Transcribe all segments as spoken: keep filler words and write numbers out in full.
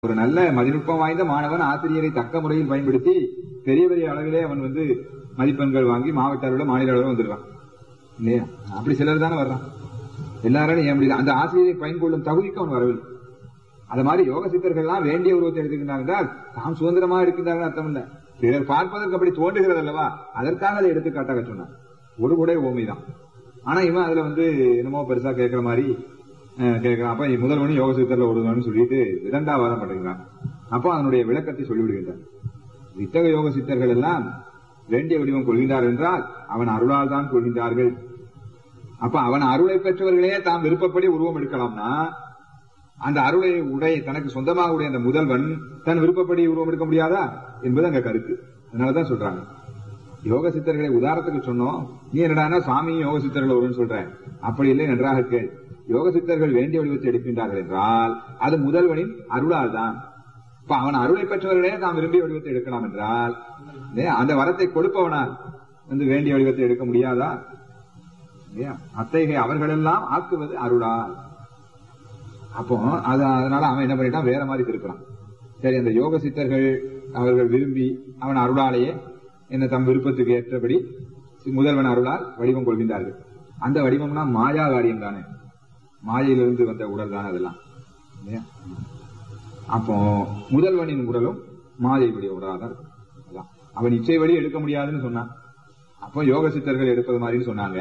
ஒரு நல்ல மதிநுட்பம் வாய்ந்த மாணவன் ஆசிரியரை தக்க முறையில் பயன்படுத்தி பெரிய பெரிய அளவிலே அவன் வந்து மதிப்பெண்கள் வாங்கி மாவட்ட அளவில் மாநில அளவில் வந்துடுறான் இல்லையா? அப்படி சிலர் தானே வர்றான். எல்லாரும் ஏன் முடியல? அந்த ஆசிரியரை பயன்படுத்தும் தகுதிக்கு அவன் வரவில்லை. அது மாதிரி யோக சித்தர்கள்லாம் வேண்டிய உருவத்தை எடுத்துக்கின்றார் என்றால் தாம் சுதந்திரமா இருக்கின்றார்கள் அர்த்தம் இல்ல. பிறர் பார்ப்பதற்கு அப்படி தோன்றுகிறது அல்லவா, அதற்காக அதை எடுத்துக்காட்டாக சொன்னார். ஒரு கூட ஓமைதான். ஆனா இவன் அதுல வந்து என்னமோ பெருசா கேட்கிற மாதிரி கேட்கிறான். அப்ப முதல்வனும் யோக சித்தர்ல ஒருவன் சொல்லிட்டு விதண்டாவாதம் பண்ணுகிறான். அப்போ அதனுடைய விளக்கத்தை சொல்லிவிடுகின்றான். இத்தகைய யோக சித்தர்கள் எல்லாம் வேண்டிய வடிவம் கொள்கின்றார் என்றால் அவன் அருளால் தான் கொள்கின்றார்கள். அப்ப அவன் அருளை பெற்றவர்களே தாம் விருப்பப்படி உருவம் எடுக்கலாம்னா அந்த அருளை உடைய தனக்கு சொந்தமாக உடைய அந்த முதல்வன் தன் விருப்பப்படி உருவம் எடுக்க முடியாதா என்பது அங்க கருத்து. அதனாலதான் சொல்றாங்க யோக சித்தர்களை உதாரணத்துக்கு சொன்னோம். நீ என்னடா சாமி யோக சித்தர்கள் ஒருவன் சொல்ற, அப்படி இல்லை, நன்றாக கேள். யோக சித்தர்கள் வேண்டிய வடிவத்தை எடுக்கின்றார்கள் என்றால் அது முதல்வனின் அருளால் தான். இப்ப அவன் அருளை பெற்றவர்களே தாம் விரும்பிய வடிவத்தை எடுக்கலாம் என்றால் அந்த வரத்தை கொடுப்பவனால் வந்து வேண்டிய வடிவத்தை எடுக்க முடியாதா? அத்தகைய அவர்களெல்லாம் ஆக்குவது அருளால். அப்போ அது அதனால அவன் என்ன பண்ணிட்டான், வேற மாதிரி திருப்புறான். சரி, அந்த யோக சித்தர்கள் அவர்கள் விரும்பி அவன் அருளாலேயே என்ன தம் விருப்பத்துக்கு ஏற்றபடி முதல்வன் அருளால் வடிவம் கொள்கின்றார்கள். அந்த வடிவம்னா மாயா காரியம் தானே, மாயையிலிருந்து வந்த உடல் தானே அதெல்லாம். அப்போ முதல்வனின் உடலும் மாயையுடைய உடலாக தான் இருக்கும். அதான் அவன் இச்சை வழி எடுக்க முடியாதுன்னு சொன்னான். அப்போ யோக சித்தர்கள் எடுப்பது மாதிரின்னு சொன்னாங்க.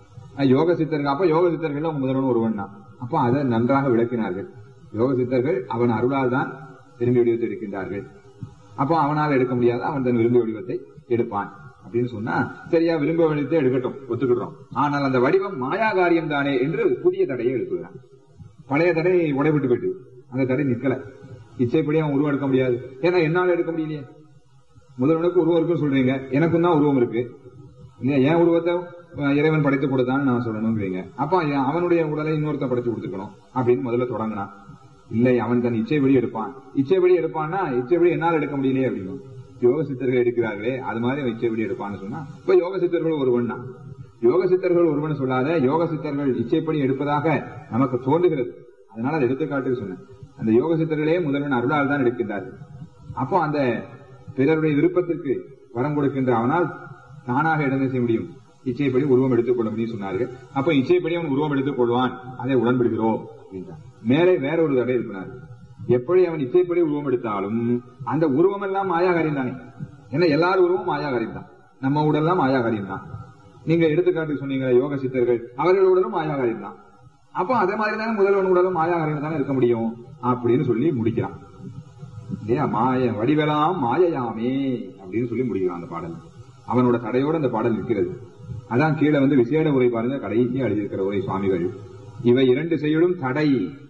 யோக சித்தர்கள் அப்ப யோக சித்தர்கள் முதல்வன் ஒருவன் தான். அப்போ அதை நன்றாக விளக்கினார்கள். யோக சித்தர்கள் அவன் அருளால் தான் விரும்பிய வடிவத்தை எடுக்கின்றார்கள். அப்போ அவனால் எடுக்க முடியாது, அவன் தன் விரும்பிய வடிவத்தை எடுப்பான் அப்படின்னு சொன்னா சரியா, விரும்பிய வடிவத்தை எடுக்கட்டும், ஒத்துக்கிடுறோம். ஆனால் அந்த வடிவம் மாயா காரியம் தானே என்று புதிய தடையை எழுப்புகிறான். பழைய தடை உடைபட்டு போயிட்டு அந்த தடை நிற்கல. இச்சைப்படி அவன் உருவம் எடுக்க முடியாது. ஏன்னா என்னால் எடுக்க முடியலையே. முதல்வனுக்கு உருவம் இருக்குன்னு சொல்றீங்க, எனக்கும் தான் உருவம் இருக்கு இல்லையா? என் உருவத்தை இறைவன் படைத்து கொடுத்தான்னு நான் சொல்லணும்ன்றீங்க. அப்ப அவனுடைய உடலை இன்னொருத்த படைத்து கொடுத்துக்கணும் அப்படின்னு முதல்ல தொடங்கினான். இல்லை, அவன் தன் இச்சைப்படி எடுப்பான். இச்சைப்படி எடுப்பான்னா இச்சைப்படி என்னால் எடுக்க முடியலையே அப்படின்னு யோக சித்தர்கள் எடுக்கிறார்களே, அது மாதிரி இச்சைப்படி எடுப்பான்னு சொன்னா இப்ப யோக சித்தர்கள் ஒருவன் தான். யோக சித்தர்கள் ஒருவன் சொல்லாத, யோக சித்தர்கள் இச்சைப்படி எடுப்பதாக நமக்கு தோன்றுகிறது. அதனால அதை எடுத்துக்காட்டுக்கு சொன்னேன். அந்த யோக சித்தர்களே முதல்வன் அருளால் தான் எடுக்கின்றார்கள். அப்போ அந்த பிறருடைய விருப்பத்திற்கு வரம் கொடுக்கின்ற அவனால் தானாக இடந்து செய்ய முடியும், இச்சைப்படி உருவம் எடுத்துக் கொள்ள முடியும் சொன்னார்கள். அப்ப இச்சைப்படி அவன் உருவம் எடுத்துக் கொள்வான், அதை உடன்படுகிறோம் அப்படின்றான். மேலே வேற ஒரு தடை இருக்கிறார். எப்படி அவன் இச்சைப்படி உருவம் எடுத்தாலும் அந்த உருவம் எல்லாம் மாயாகாரியம் தானே. ஏன்னா எல்லாரும் உருவம் மாயாகாரியம் தான், நம்ம உடல்லாம் மாயாகாரியம் தான். நீங்க எடுத்துக்காட்டு சொன்னீங்க யோக சித்தர்கள், அவர்கள் உடலும் மாயாகாரியம் தான். அப்போ அதே மாதிரி தானே முதல்வன் உடலும் மாயாகாரியம் தானே இருக்க முடியும் அப்படின்னு சொல்லி முடிக்கிறான் இல்லையா? மாய வடிவெல்லாம் மாயையாமே அப்படின்னு சொல்லி முடிக்கிறான் அந்த பாடல். அவனோட தடையோடு அந்த பாடல் நிற்கிறது. அதான் கீழே வந்து விசேட உரை பாருங்க, கடைசியா எழுதியிருக்கிற உரை சுவாமிகள். இவை இரண்டு செயலும் தடை.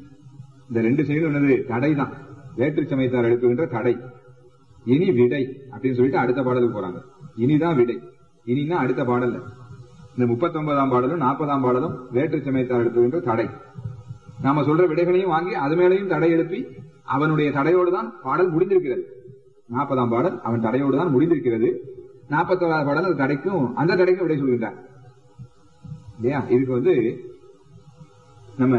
இந்த ரெண்டு செயலும் என்னது? தடை தான். வேற்று சமயத்தார் எழுப்புகின்ற தடை. இனி விடை அப்படின்னு சொல்லிட்டு அடுத்த பாடலுக்கு போறாங்க. இனிதான் விடை. இனின்னா அடுத்த பாடல்ல. இந்த முப்பத்தி ஒன்பதாம் பாடலும் நாற்பதாம் பாடலும் வேற்று சமயத்தார் எழுப்புகின்ற தடை. நாம சொல்ற விடைகளையும் வாங்கி அது மேலையும் தடை எழுப்பி அவனுடைய தடையோடு தான் பாடல் முடிந்திருக்கிறது. நாற்பதாம் பாடல் அவன் தடையோடு தான் முடிந்திருக்கிறது. நாற்பத்தி ஓராவது பாடல் அந்த தடைக்கும் அந்த தடைக்கும் விடை சொல்கின்றார் இல்லையா? இதுக்கு வந்து நம்ம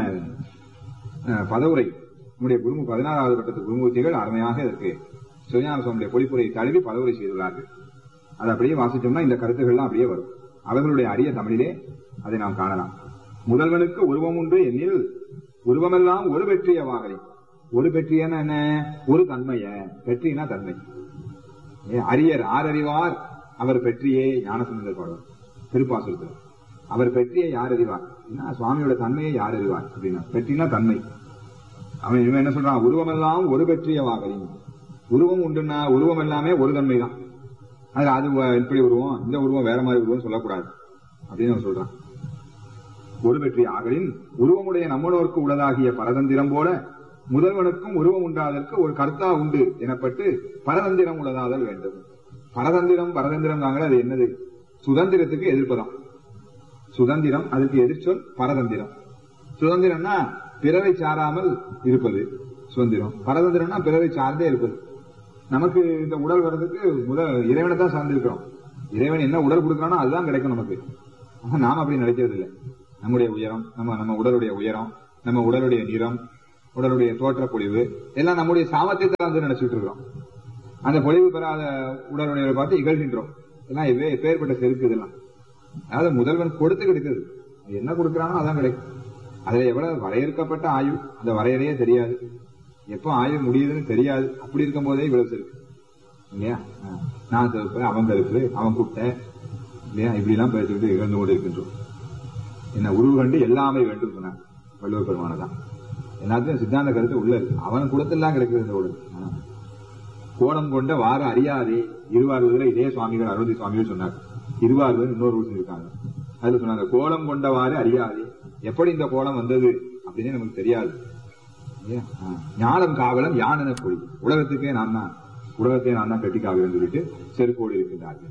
பதவுரை நம்முடைய குரு பதினாறாவது கட்டத்து குருமூர்த்திகள் அருமையாக இதற்கு சிவஞான சுவாமியுடைய பொழிப்புரையை தழுவி பதவுரை செய்துள்ளார்கள். அதை அப்படியே வாசிச்சோம்னா இந்த கருத்துக்கள்லாம் அப்படியே வரும். அவர்களுடைய அரிய தமிழிலே அதை நாம் காணலாம். முதல்வனுக்கு உருவம் உண்டு எண்ணில் உருவமெல்லாம் ஒரு வெற்றிய வாகலை. ஒரு வெற்றியான என்ன? ஒரு தன்மைய. வெற்றினா தன்மை. அரியர் ஆரறிவார் அவர் பெற்றியே ஞானசம்பந்தர் பாடுவார் திருப்பாசுரத்தில். அவர் பெற்றியை யார் அறிவார்? சுவாமியோட தன்மையை யார் அறிவார் அப்படின்னா பெற்றினா தன்மை. அவன் இவன் என்ன சொல்றான்? உருவமெல்லாம் ஒரு பெற்றிய வாகலை. உருவம் உண்டுன்னா உருவம் எல்லாமே ஒரு தன்மை தான். அது அது எப்படி உருவம், இந்த உருவம் வேற மாதிரி உருவம் சொல்லக்கூடாது அப்படின்னு அவன் சொல்றான். ஒரு வெற்றி ஆகலின் உருவமுடைய நம்மளோருக்கு உள்ளதாகிய பரதந்திரம் போல முதல்வனுக்கும் உருவம் உண்டாதற்கு ஒரு கர்த்தா உண்டு எனப்பட்டு பரதந்திரம் உள்ளதாதல் வேண்டும். பரதந்திரம் பரதந்திரம் தாங்களே, அது என்னது? சுதந்திரத்துக்கு எதிர்ப்பதான் சுதந்திரம். அதுக்கு எதிர்ச்சொல் பரதந்திரம். சுதந்திரம்னா பிறரை சாராமல் இருப்பது சுதந்திரம். பரதந்திரம்னா பிறரை சார்ந்தே இருப்பது. நமக்கு இந்த உடல் வர்றதுக்கு முதல் இறைவனை தான் சார்ந்திருக்கிறோம். இறைவன் என்ன உடல் கொடுக்கறானோ அதுதான் கிடைக்கும் நமக்கு. நாம அப்படி நினைக்கிறது இல்லை. நம்முடைய உயரம், நம்ம நம்ம உடலுடைய உயரம், நம்ம உடலுடைய நிறம், உடலுடைய தோற்ற பொழிவு எல்லாம் நம்முடைய சாமர்த்தியத்தை வந்து நினைச்சிட்டு இருக்கிறோம். அந்த பொழிவு பெறாத உடலுடைய பார்த்து இகழ்கின்றோம். எல்லாம் எப்பேற்பட்ட செருக்கு இதெல்லாம். அதாவது முதல்வன் கொடுத்து கிடைக்குது, என்ன கொடுக்கிறானோ அதான் கிடைக்கும். அதுல எவ்வளவு வரையறுக்கப்பட்ட ஆய்வு, அந்த வரையறையே தெரியாது, எப்ப ஆய்வு முடியுதுன்னு தெரியாது. அப்படி இருக்கும் போதே இவ்வளவு செருக்கு இல்லையா? நான் தருப்பு, அவன் தருப்பு, அவன் கூட்ட இல்லையா? இப்படி எல்லாம் பேசிக்கிட்டு இழந்து கொண்டு இருக்கின்றோம். என்ன உருவு கண்டு எல்லாமே வேண்டும் சொன்னாங்க வள்ளுவர் பெருமானதான். எல்லாத்தையும் சித்தாந்த கருத்து உள்ளது. அவன் குலத்தெல்லாம் கிடைக்கிறது இந்த உடல். கோலம் கொண்ட வார அறியாதே இருவாறுவதில் இதே சுவாமிகள் அருந்தி சுவாமிகள் சொன்னார். இருவாறுவது இன்னொரு இருக்காங்க. அதுல சொன்னாங்க கோலம் கொண்டவாறு அறியாதே. எப்படி இந்த கோலம் வந்தது அப்படின்னு நமக்கு தெரியாது. ஞானம் காவலம் யான் என பொழி. உலகத்துக்கே நான் தான் உலகத்தை நான் தான் கட்டிக்காக சொல்லிட்டு செருப்போடு இருக்கின்றார்கள்.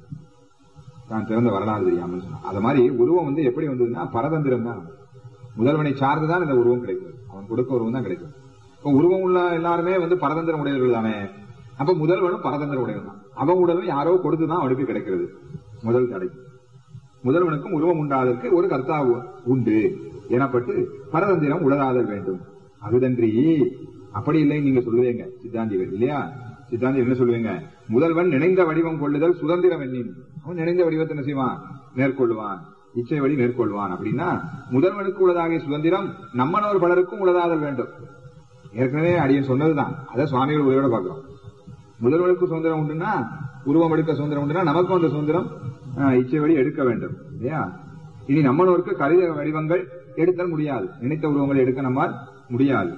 நான் திறந்த வரலாறு தெரியாமல் சொன்னான். அது மாதிரி உருவம் வந்து எப்படி வந்ததுன்னா பரதந்திரம் தான். முதல்வனை சார்ந்துதான் இந்த உருவம் கிடைக்கும். அவன் கொடுக்க உருவம் தான் கிடைக்கும். இப்ப உருவம் உள்ள எல்லாருமே வந்து பரதந்திரம் உடையவர்கள் தானே. அப்ப முதல்வனும் பரதந்திரம் உடையவன் தான். அவன் உடலும் யாரோ கொடுத்துதான் அவனுக்கு கிடைக்கிறது. முதல் தடை முதல்வனுக்கும் உருவம் உண்டாதற்கு ஒரு கர்த்தா உண்டு எனப்பட்டு பரதந்திரம் உளதாதல் வேண்டும். அதுதன்றி அப்படி இல்லை நீங்க சொல்லுவீங்க சித்தாந்திகள் இல்லையா? சித்தாந்தி என்ன சொல்லுவீங்க? முதல்வன் நினைந்த வடிவம் கொள்ளுதல் சுதந்திரம் எண்ணின். அவன் நினைந்த வடிவத்தை என்ன செய்வான்? மேற்கொள்வான், இச்சை வழி மேற்கொள்வான். அப்படின்னா முதல்வனுக்கு உள்ளதாகிய சுதந்திரம் நம்மனோர் பலருக்கும் உள்ளதாதல் வேண்டும். ஏற்கனவே அடியன் சொன்னதுதான். அதை சுவாமிகள் உரையோட பார்க்கிறோம். முதல்வனுக்கு சுதந்திரம் உண்டுன்னா, உருவம் எடுக்க சுதந்திரம் உண்டுன்னா, நமக்கும் அந்த சுதந்திரம் இச்சை வழி எடுக்க வேண்டும் இல்லையா? இனி நம்மனோருக்கு கருத வடிவங்கள் எடுத்தல் முடியாது, நினைத்த உருவங்களை எடுக்க நம்மால் முடியாது.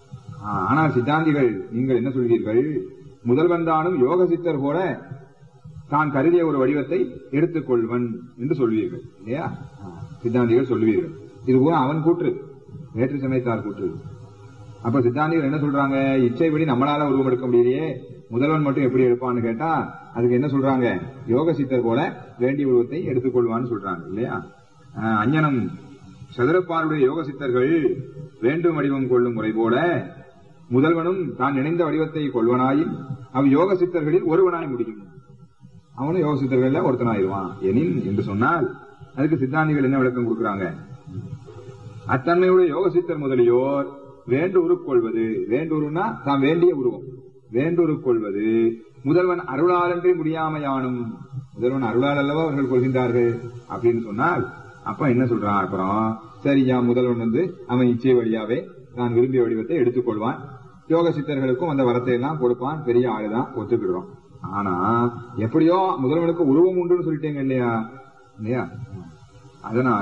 ஆனால் சித்தாந்திகள் நீங்கள் என்ன சொல்கிறீர்கள்? முதல்வன் தானும் யோக சித்தர் போல தான் கருதிய ஒரு வடிவத்தை எடுத்துக் கொள்வன் என்று சொல்வீர்கள் இல்லையா? சித்தாந்திகள் சொல்லுவீர்கள். இது கூட அவன் கூற்று, வேற்று சமயத்தார் கூற்று. அப்ப சித்தாந்திகள் என்ன சொல்றாங்க? இச்சைப்படி நம்மளால உருவம் எடுக்க முடியலையே, முதல்வன் மட்டும் எப்படி எடுப்பான்னு கேட்டா அதுக்கு என்ன சொல்றாங்க? யோக சித்தர் போல வேண்டிய உருவத்தை எடுத்துக்கொள்வான்னு சொல்றாங்க இல்லையா? அஞ்ஞனம் சதுரப்பாருடைய யோக சித்தர்கள் வேண்டும் வடிவம் கொள்ளும் முறை போல முதல்வனும் தான் நினைந்த வடிவத்தை கொள்வனாயின் அவ் யோக சித்தர்களில் ஒருவனாய் முடியும். அவனும் யோக சித்தர்கள் ஒருத்தனாயிருவான் எனின் என்று சொன்னால் அதுக்கு சித்தாந்திகள் என்ன விளக்கம் கொடுக்கிறாங்க? அத்தன்மையுடைய யோக சித்தர் முதலியோர் வேண்டுரு கொள்வது, வேண்டுருன்னா தான் வேண்டிய உருவம், வேண்டுரு கொள்வது முதல்வன் அருளாளன்றி முடியாமையானும். முதல்வன் அருளால் அல்லவா அவர்கள் கொள்கின்றார்கள் அப்படின்னு சொன்னால் அப்ப என்ன சொல்றான்? அப்புறம் சரியா முதல்வன் வந்து அவன் இச்சை வழியாவே தான் விரும்பிய வடிவத்தை எடுத்துக்கொள்வான், யோக சித்தர்களுக்கும் அந்த வரத்தை எல்லாம் கொடுப்பான், பெரிய ஆளுதான், ஒத்துக்கிடுறோம். ஆனா எப்படியோ முதல்வனுக்கு உருவம் உண்டுன்னு சொல்லிட்டேங்க இல்லையா? இல்லையா? அதனால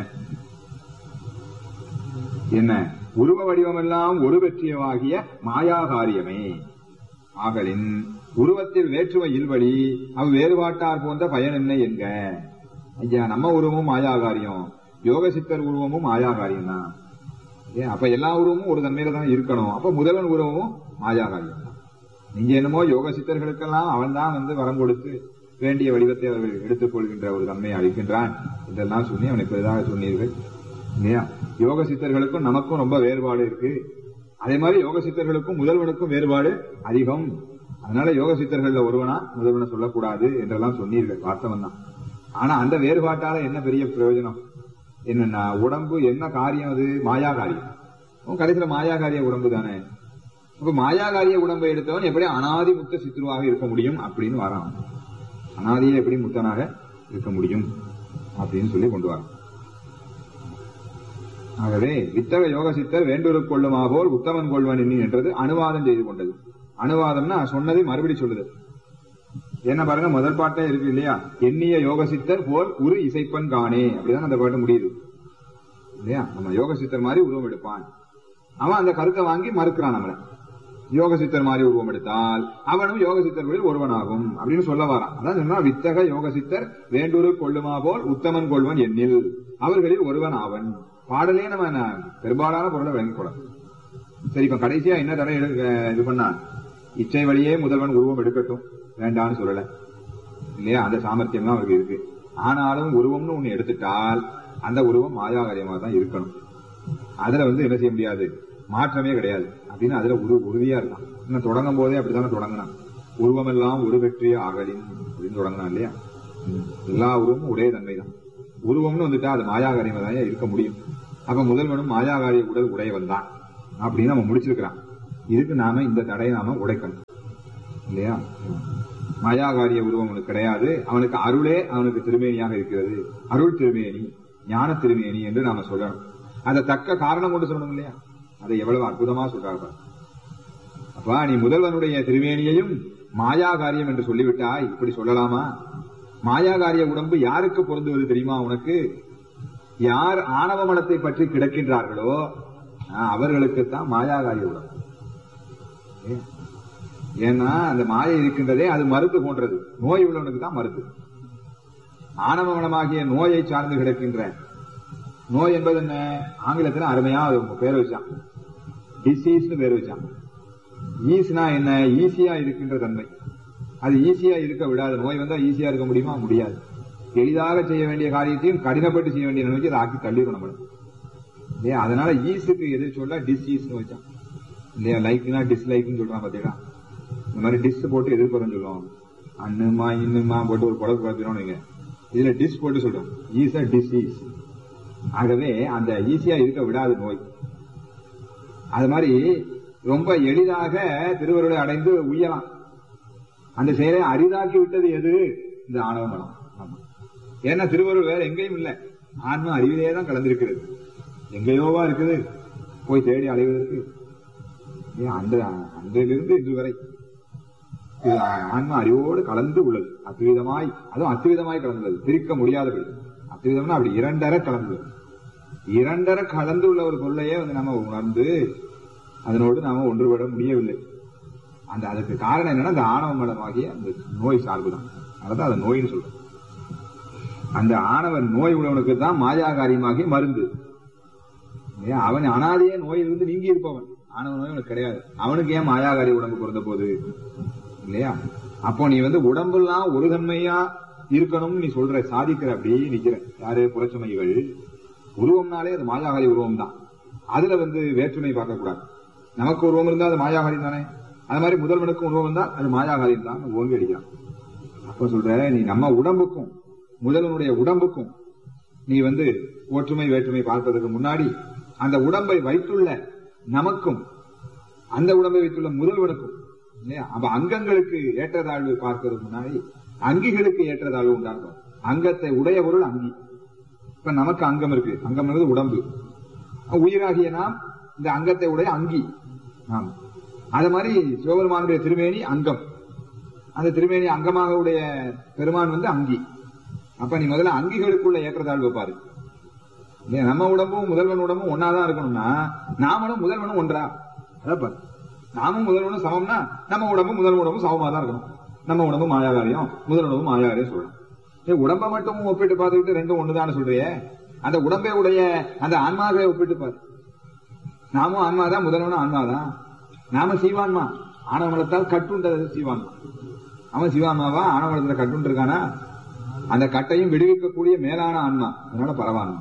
என்ன உருவ வடிவம் எல்லாம் ஒரு வெற்றியவாகிய மாயாகாரியமே ஆகலின் உருவத்தில் வேற்றுமை இல்வழி அவ் வேறுபாட்டார் போன்ற பயன் என்ன என்க. ஐயா நம்ம உருவமும் மாயாகாரியம், யோக சித்தர் உருவமும் மாயாகாரியம் தான். ஏன் அப்ப எல்லா உருவமும் ஒரு தன்மையில தான் இருக்கணும். அப்ப முதல்வன் உருவமும் மாயாகாரியம் தான். நீங்க என்னமோ யோக சித்தர்களுக்கெல்லாம் அவன் தான் வந்து வரம் கொடுத்து வேண்டிய வடிவத்தை அவர்கள் எடுத்துக் கொள்கின்ற ஒரு தன்மையை அளிக்கின்றான் இதெல்லாம் சொல்லி அவனை பெரிதாக சொன்னீர்கள் இல்லையா? யோக சித்தர்களுக்கும் நமக்கும் ரொம்ப வேறுபாடு இருக்கு. அதே மாதிரி யோக சித்தர்களுக்கும் முதல்வனுக்கும் வேறுபாடு அதிகம். அதனால யோக சித்தர்கள் ஒருவனா முதல்வனை சொல்லக்கூடாது என்றெல்லாம் சொன்னீர்கள், வாஸ்தவம் தான். ஆனா அந்த வேறுபாட்டால என்ன பெரிய பிரயோஜனம்? என்னன்னா உடம்பு என்ன காரியம்? அது மாயா காரியம். கடைசியில மாயா காரிய உடம்பு தானே. இப்ப மாயாகாரிய உடம்பை எடுத்தவன் எப்படி அனாதி முத்த சித்துருவாக இருக்க முடியும் அப்படின்னு வரான். அனாதியே எப்படி முத்தனாக இருக்க முடியும் அப்படின்னு சொல்லி கொண்டு வரான். ஆகவே வித்தக யோக சித்தர் வேண்டுரு கொள்ளுமா போல் உத்தமன் கொள்வன் எண்ணி என்றது அனுவாதம் செய்து கொண்டது. அனுவாதம்னா சொன்னதை மறுபடி சொல்லுது. என்ன பாருங்க, முதல் பாட்டே இருக்கு இல்லையா? எண்ணிய யோக சித்தர் போல் உரு இசைப்பன் காணே, அப்படிதான் அந்த பாட்டு முடியுது இல்லையா? நம்ம யோக சித்தர் மாதிரி உருவம் எடுப்பான். அவன் அந்த கருத்தை வாங்கி மறுக்கிறான். நம்மள யோக சித்தர் மாதிரி உருவம் எடுத்தால் அவனும் யோக சித்தர்களில் ஒருவனாகும் அப்படின்னு சொல்ல வரான். அதான் சொன்னா வித்தக யோக சித்தர் வேண்டுரு கொள்ளுமா போல் உத்தமன் கொள்வன் எண்ணில் அவர்களில் ஒருவன் ஆவன். பாடலே நம்ம பெரும்பாலான பொருளை விளங்கிக்கூடாது. சரி, இப்ப கடைசியா என்ன தடை இது பண்ணா? இச்சை வழியே முதல்வன் உருவம் எடுக்கட்டும் வேண்டான்னு சொல்லல இல்லையா? அந்த சாமர்த்தியம் தான் அவருக்கு இருக்கு. ஆனாலும் உருவம்னு ஒண்ணு எடுத்துட்டால் அந்த உருவம் மாயாகாரியமாக தான் இருக்கணும். அதுல வந்து என்ன செய்ய முடியாது, மாற்றமே கிடையாது அப்படின்னு அதுல உரு உறுதியா இருக்கான். இன்னும் தொடங்கும் போதே அப்படித்தானே தொடங்கினான். உருவம் எல்லாம் ஒரு வெற்றிய ஆகலின் அப்படின்னு தொடங்கினான் இல்லையா? எல்லா உருவமும் ஒரே தன்மை தான். உருவம்னு வந்துட்டா அது மாயாகாரியமா தான் இருக்க முடியும். அப்ப முதல்வனும் மாயாகாரிய உடல் உடையவன் தான். அப்படின்னு நம்ம முடிச்சிருக்கிறான். இதுக்கு நாம இந்த தடையை நாம உடைக்கணும் இல்லையா? மாயாகாரிய உருவம் அவனுக்கு கிடையாது. அவனுக்கு அருளே அவனுக்கு திருமேனியாக இருக்கிறது. அருள் திருமேனி, ஞான திருமேனி என்று நாம சொல்லணும். அதை தக்க காரணம் கொண்டு சொல்லணும் இல்லையா? அதை எவ்வளவு அற்புதமா சொல்றாங்க. அப்பா, நீ முதல்வனுடைய திருமேனியையும் மாயாகாரியம் என்று சொல்லிவிட்டாய், இப்படி சொல்லலாமா? மாயாகாரிய உடம்பு யாருக்கு பொருந்துவது தெரியுமா உனக்கு? யார் ஆணவ மலத்தை பற்றி கிடக்கின்றார்களோ அவர்களுக்குத்தான் மாயாகாரிய உடம்பு. ஏன்னா அந்த மாயை இருக்கின்றதே அது மருந்து போன்றது. நோய் உள்ளவனுக்கு தான் மருந்து. ஆணவ மலமாகிய நோயை சார்ந்து கிடக்கின்ற நோய் என்பது என்ன? ஆங்கிலத்தில் அருமையா பேர் வச்சான், டிசீஸ் பேர் வச்சான். ஈஸ்னா என்ன? ஈஸியா இருக்கின்ற தன்மை. அது ஈஸியா இருக்க விடாது. நோய் வந்தா ஈஸியா இருக்க முடியுமா? முடியாது. எளிதாக செய்ய வேண்டிய காரியத்தையும் கடினப்பட்டு செய்ய வேண்டிய நிலைமைக்கு அதை ஆக்கி தள்ளிடும் நம்மளும் இல்லையா? அதனால ஈஸுக்கு எதிர் சொல்ல டிஸ்ஈஸ்னு வச்சான் இல்லையா? லைக்னா டிஸ்லைக்னு சொல்றான் பாத்தீங்களா? இந்த மாதிரி டிஸ் போட்டு எதிர்ப்புறன்னு சொல்லுவாங்க. அண்ணுமா இன்னுமா போட்டு ஒரு குழப்பு குழப்பினோம் நீங்க. இதுல டிஸ் போட்டு சொல்றோம், ஈஸா டிசீஸ். ஆகவே அந்த ஈஸியா இருக்க விடாது நோய். அது மாதிரி ரொம்ப எளிதாக திருவருளை அடைந்து உய்யலாம். அந்த செயலை அரிதாக்கி விட்டது எது? இந்த ஆணவ மலம். ஏன்னா திருவருள் வேற எங்கேயும் இல்லை. ஆன்மா அறிவிலே தான் கலந்திருக்கிறது. எங்கேயோவா இருக்குது போய் தேடி அலைவதற்கு? அந்த அன்றிலிருந்து இன்று வரை ஆன்மா அறிவோடு கலந்து உள்ளது. அத்விதமாய், அதுவும் அத்விதமாய் கலந்துள்ளது, பிரிக்க முடியாதபடி. அத்விதம்னா அப்படி இரண்டரை கலந்து இரண்டரை கலந்து உள்ள ஒரு பொருளையே வந்து நம்ம உணர்ந்து அதனோடு நாம ஒன்றுபட முடியவில்லை. அந்த அதுக்கு காரணம் என்னன்னா அந்த ஆணவ மலமாகிய அந்த நோய் சார்புதான். அதான் அதை நோய்னு சொல்றோம். அந்த ஆணவன் நோய் உள்ளவனுக்கு தான் மாயாகாரியமாகிய மருந்து. அவன் அனாதையே நோயிலிருந்து நீங்கி இருப்பவன். ஆணவ நோய் அவனுக்கு கிடையாது. அவனுக்கு ஏன் மாயாகாரிய உடம்பு பிறந்த போது இல்லையா? அப்போ நீ வந்து உடம்பெல்லாம் ஒரு தன்மையா இருக்கணும்னு நீ சொல்ற, சாதிக்கிற, அப்படி நிக்கிற. யாரு? புறச்சுமைகள். உருவம்னாலே அது மாயாகாரி உருவம் தான். அதுல வந்து வேற்றுமை பார்க்க கூடாது. நமக்கு உருவம் இருந்தா அது மாயாகாரியம் தானே. அது மாதிரி முதல்வனுக்கும் உருவம் இருந்தா அது மாயாகாரியம் தான் ஓங்கி அடிக்கலாம். அப்ப சொல்ற, நீ நம்ம உடம்புக்கும் முதல்வனுடைய உடம்புக்கும் நீ வந்து ஒற்றுமை வேற்றுமை பார்ப்பதற்கு முன்னாடி அந்த உடம்பை வைத்துள்ள நமக்கும் அந்த உடம்பை வைத்துள்ள முதல்வனுக்கும் இல்லையா? அப்ப அங்கங்களுக்கு ஏற்றதாழ்வு பார்ப்பதற்கு முன்னாடி அங்கிகளுக்கு ஏற்றதாழ்வு உண்டாகும். அங்கத்தை உடைய பொருள் அங்கி. இப்ப நமக்கு அங்கம் இருக்கு. அங்கம் என்பது உடம்பு. உயிராகிய நாம் இந்த அங்கத்தை உடைய அங்கி. ஆம், அது மாதிரி சிவபெருமானுடைய திருமேனி அங்கம். அந்த திருமேனி அங்கமாக உடைய பெருமான் வந்து அங்கி. அப்ப நீ முதல்ல அங்கிகளுக்குள்ள ஏற்றதாழ்வு பாரு. நம்ம உடம்பும் முதல்வன் உடம்பும் ஒன்னாதான் இருக்கணும்னா நாமளும் முதல்வனும் ஒன்றா? அதான் பாரு. நாமும் முதல்வனும் சமம்னா நம்ம உடம்பும் முதல் உடம்பும் சமமா தான் இருக்கணும். நம்ம உடம்பு மாயாகாரியம், முதல் உடம்பு மாயாகாரியம் சொல்லணும். உடம்பை மட்டும் ஒப்பிட்டு பார்த்துக்கிட்டு ரெண்டும் ஒண்ணுதான்னு சொல்றியே, அந்த உடம்பை உடைய அந்த ஆன்மாவை ஒப்பிட்டு பாரு. நாமும் ஆன்மாதான், முதல்வனும் ஆன்மாதான். நாம சீவான்மா. ஆணவமலத்தால் கட்டுண்டது சீவான்மா. அவன் சிவான்மாவா? ஆணவமலத்துல கட்டுண்டு இருக்கானா? அந்த கட்டையும் விடுவிக்கக்கூடிய மேலான ஆன்மா. அதனால பரவான்மா.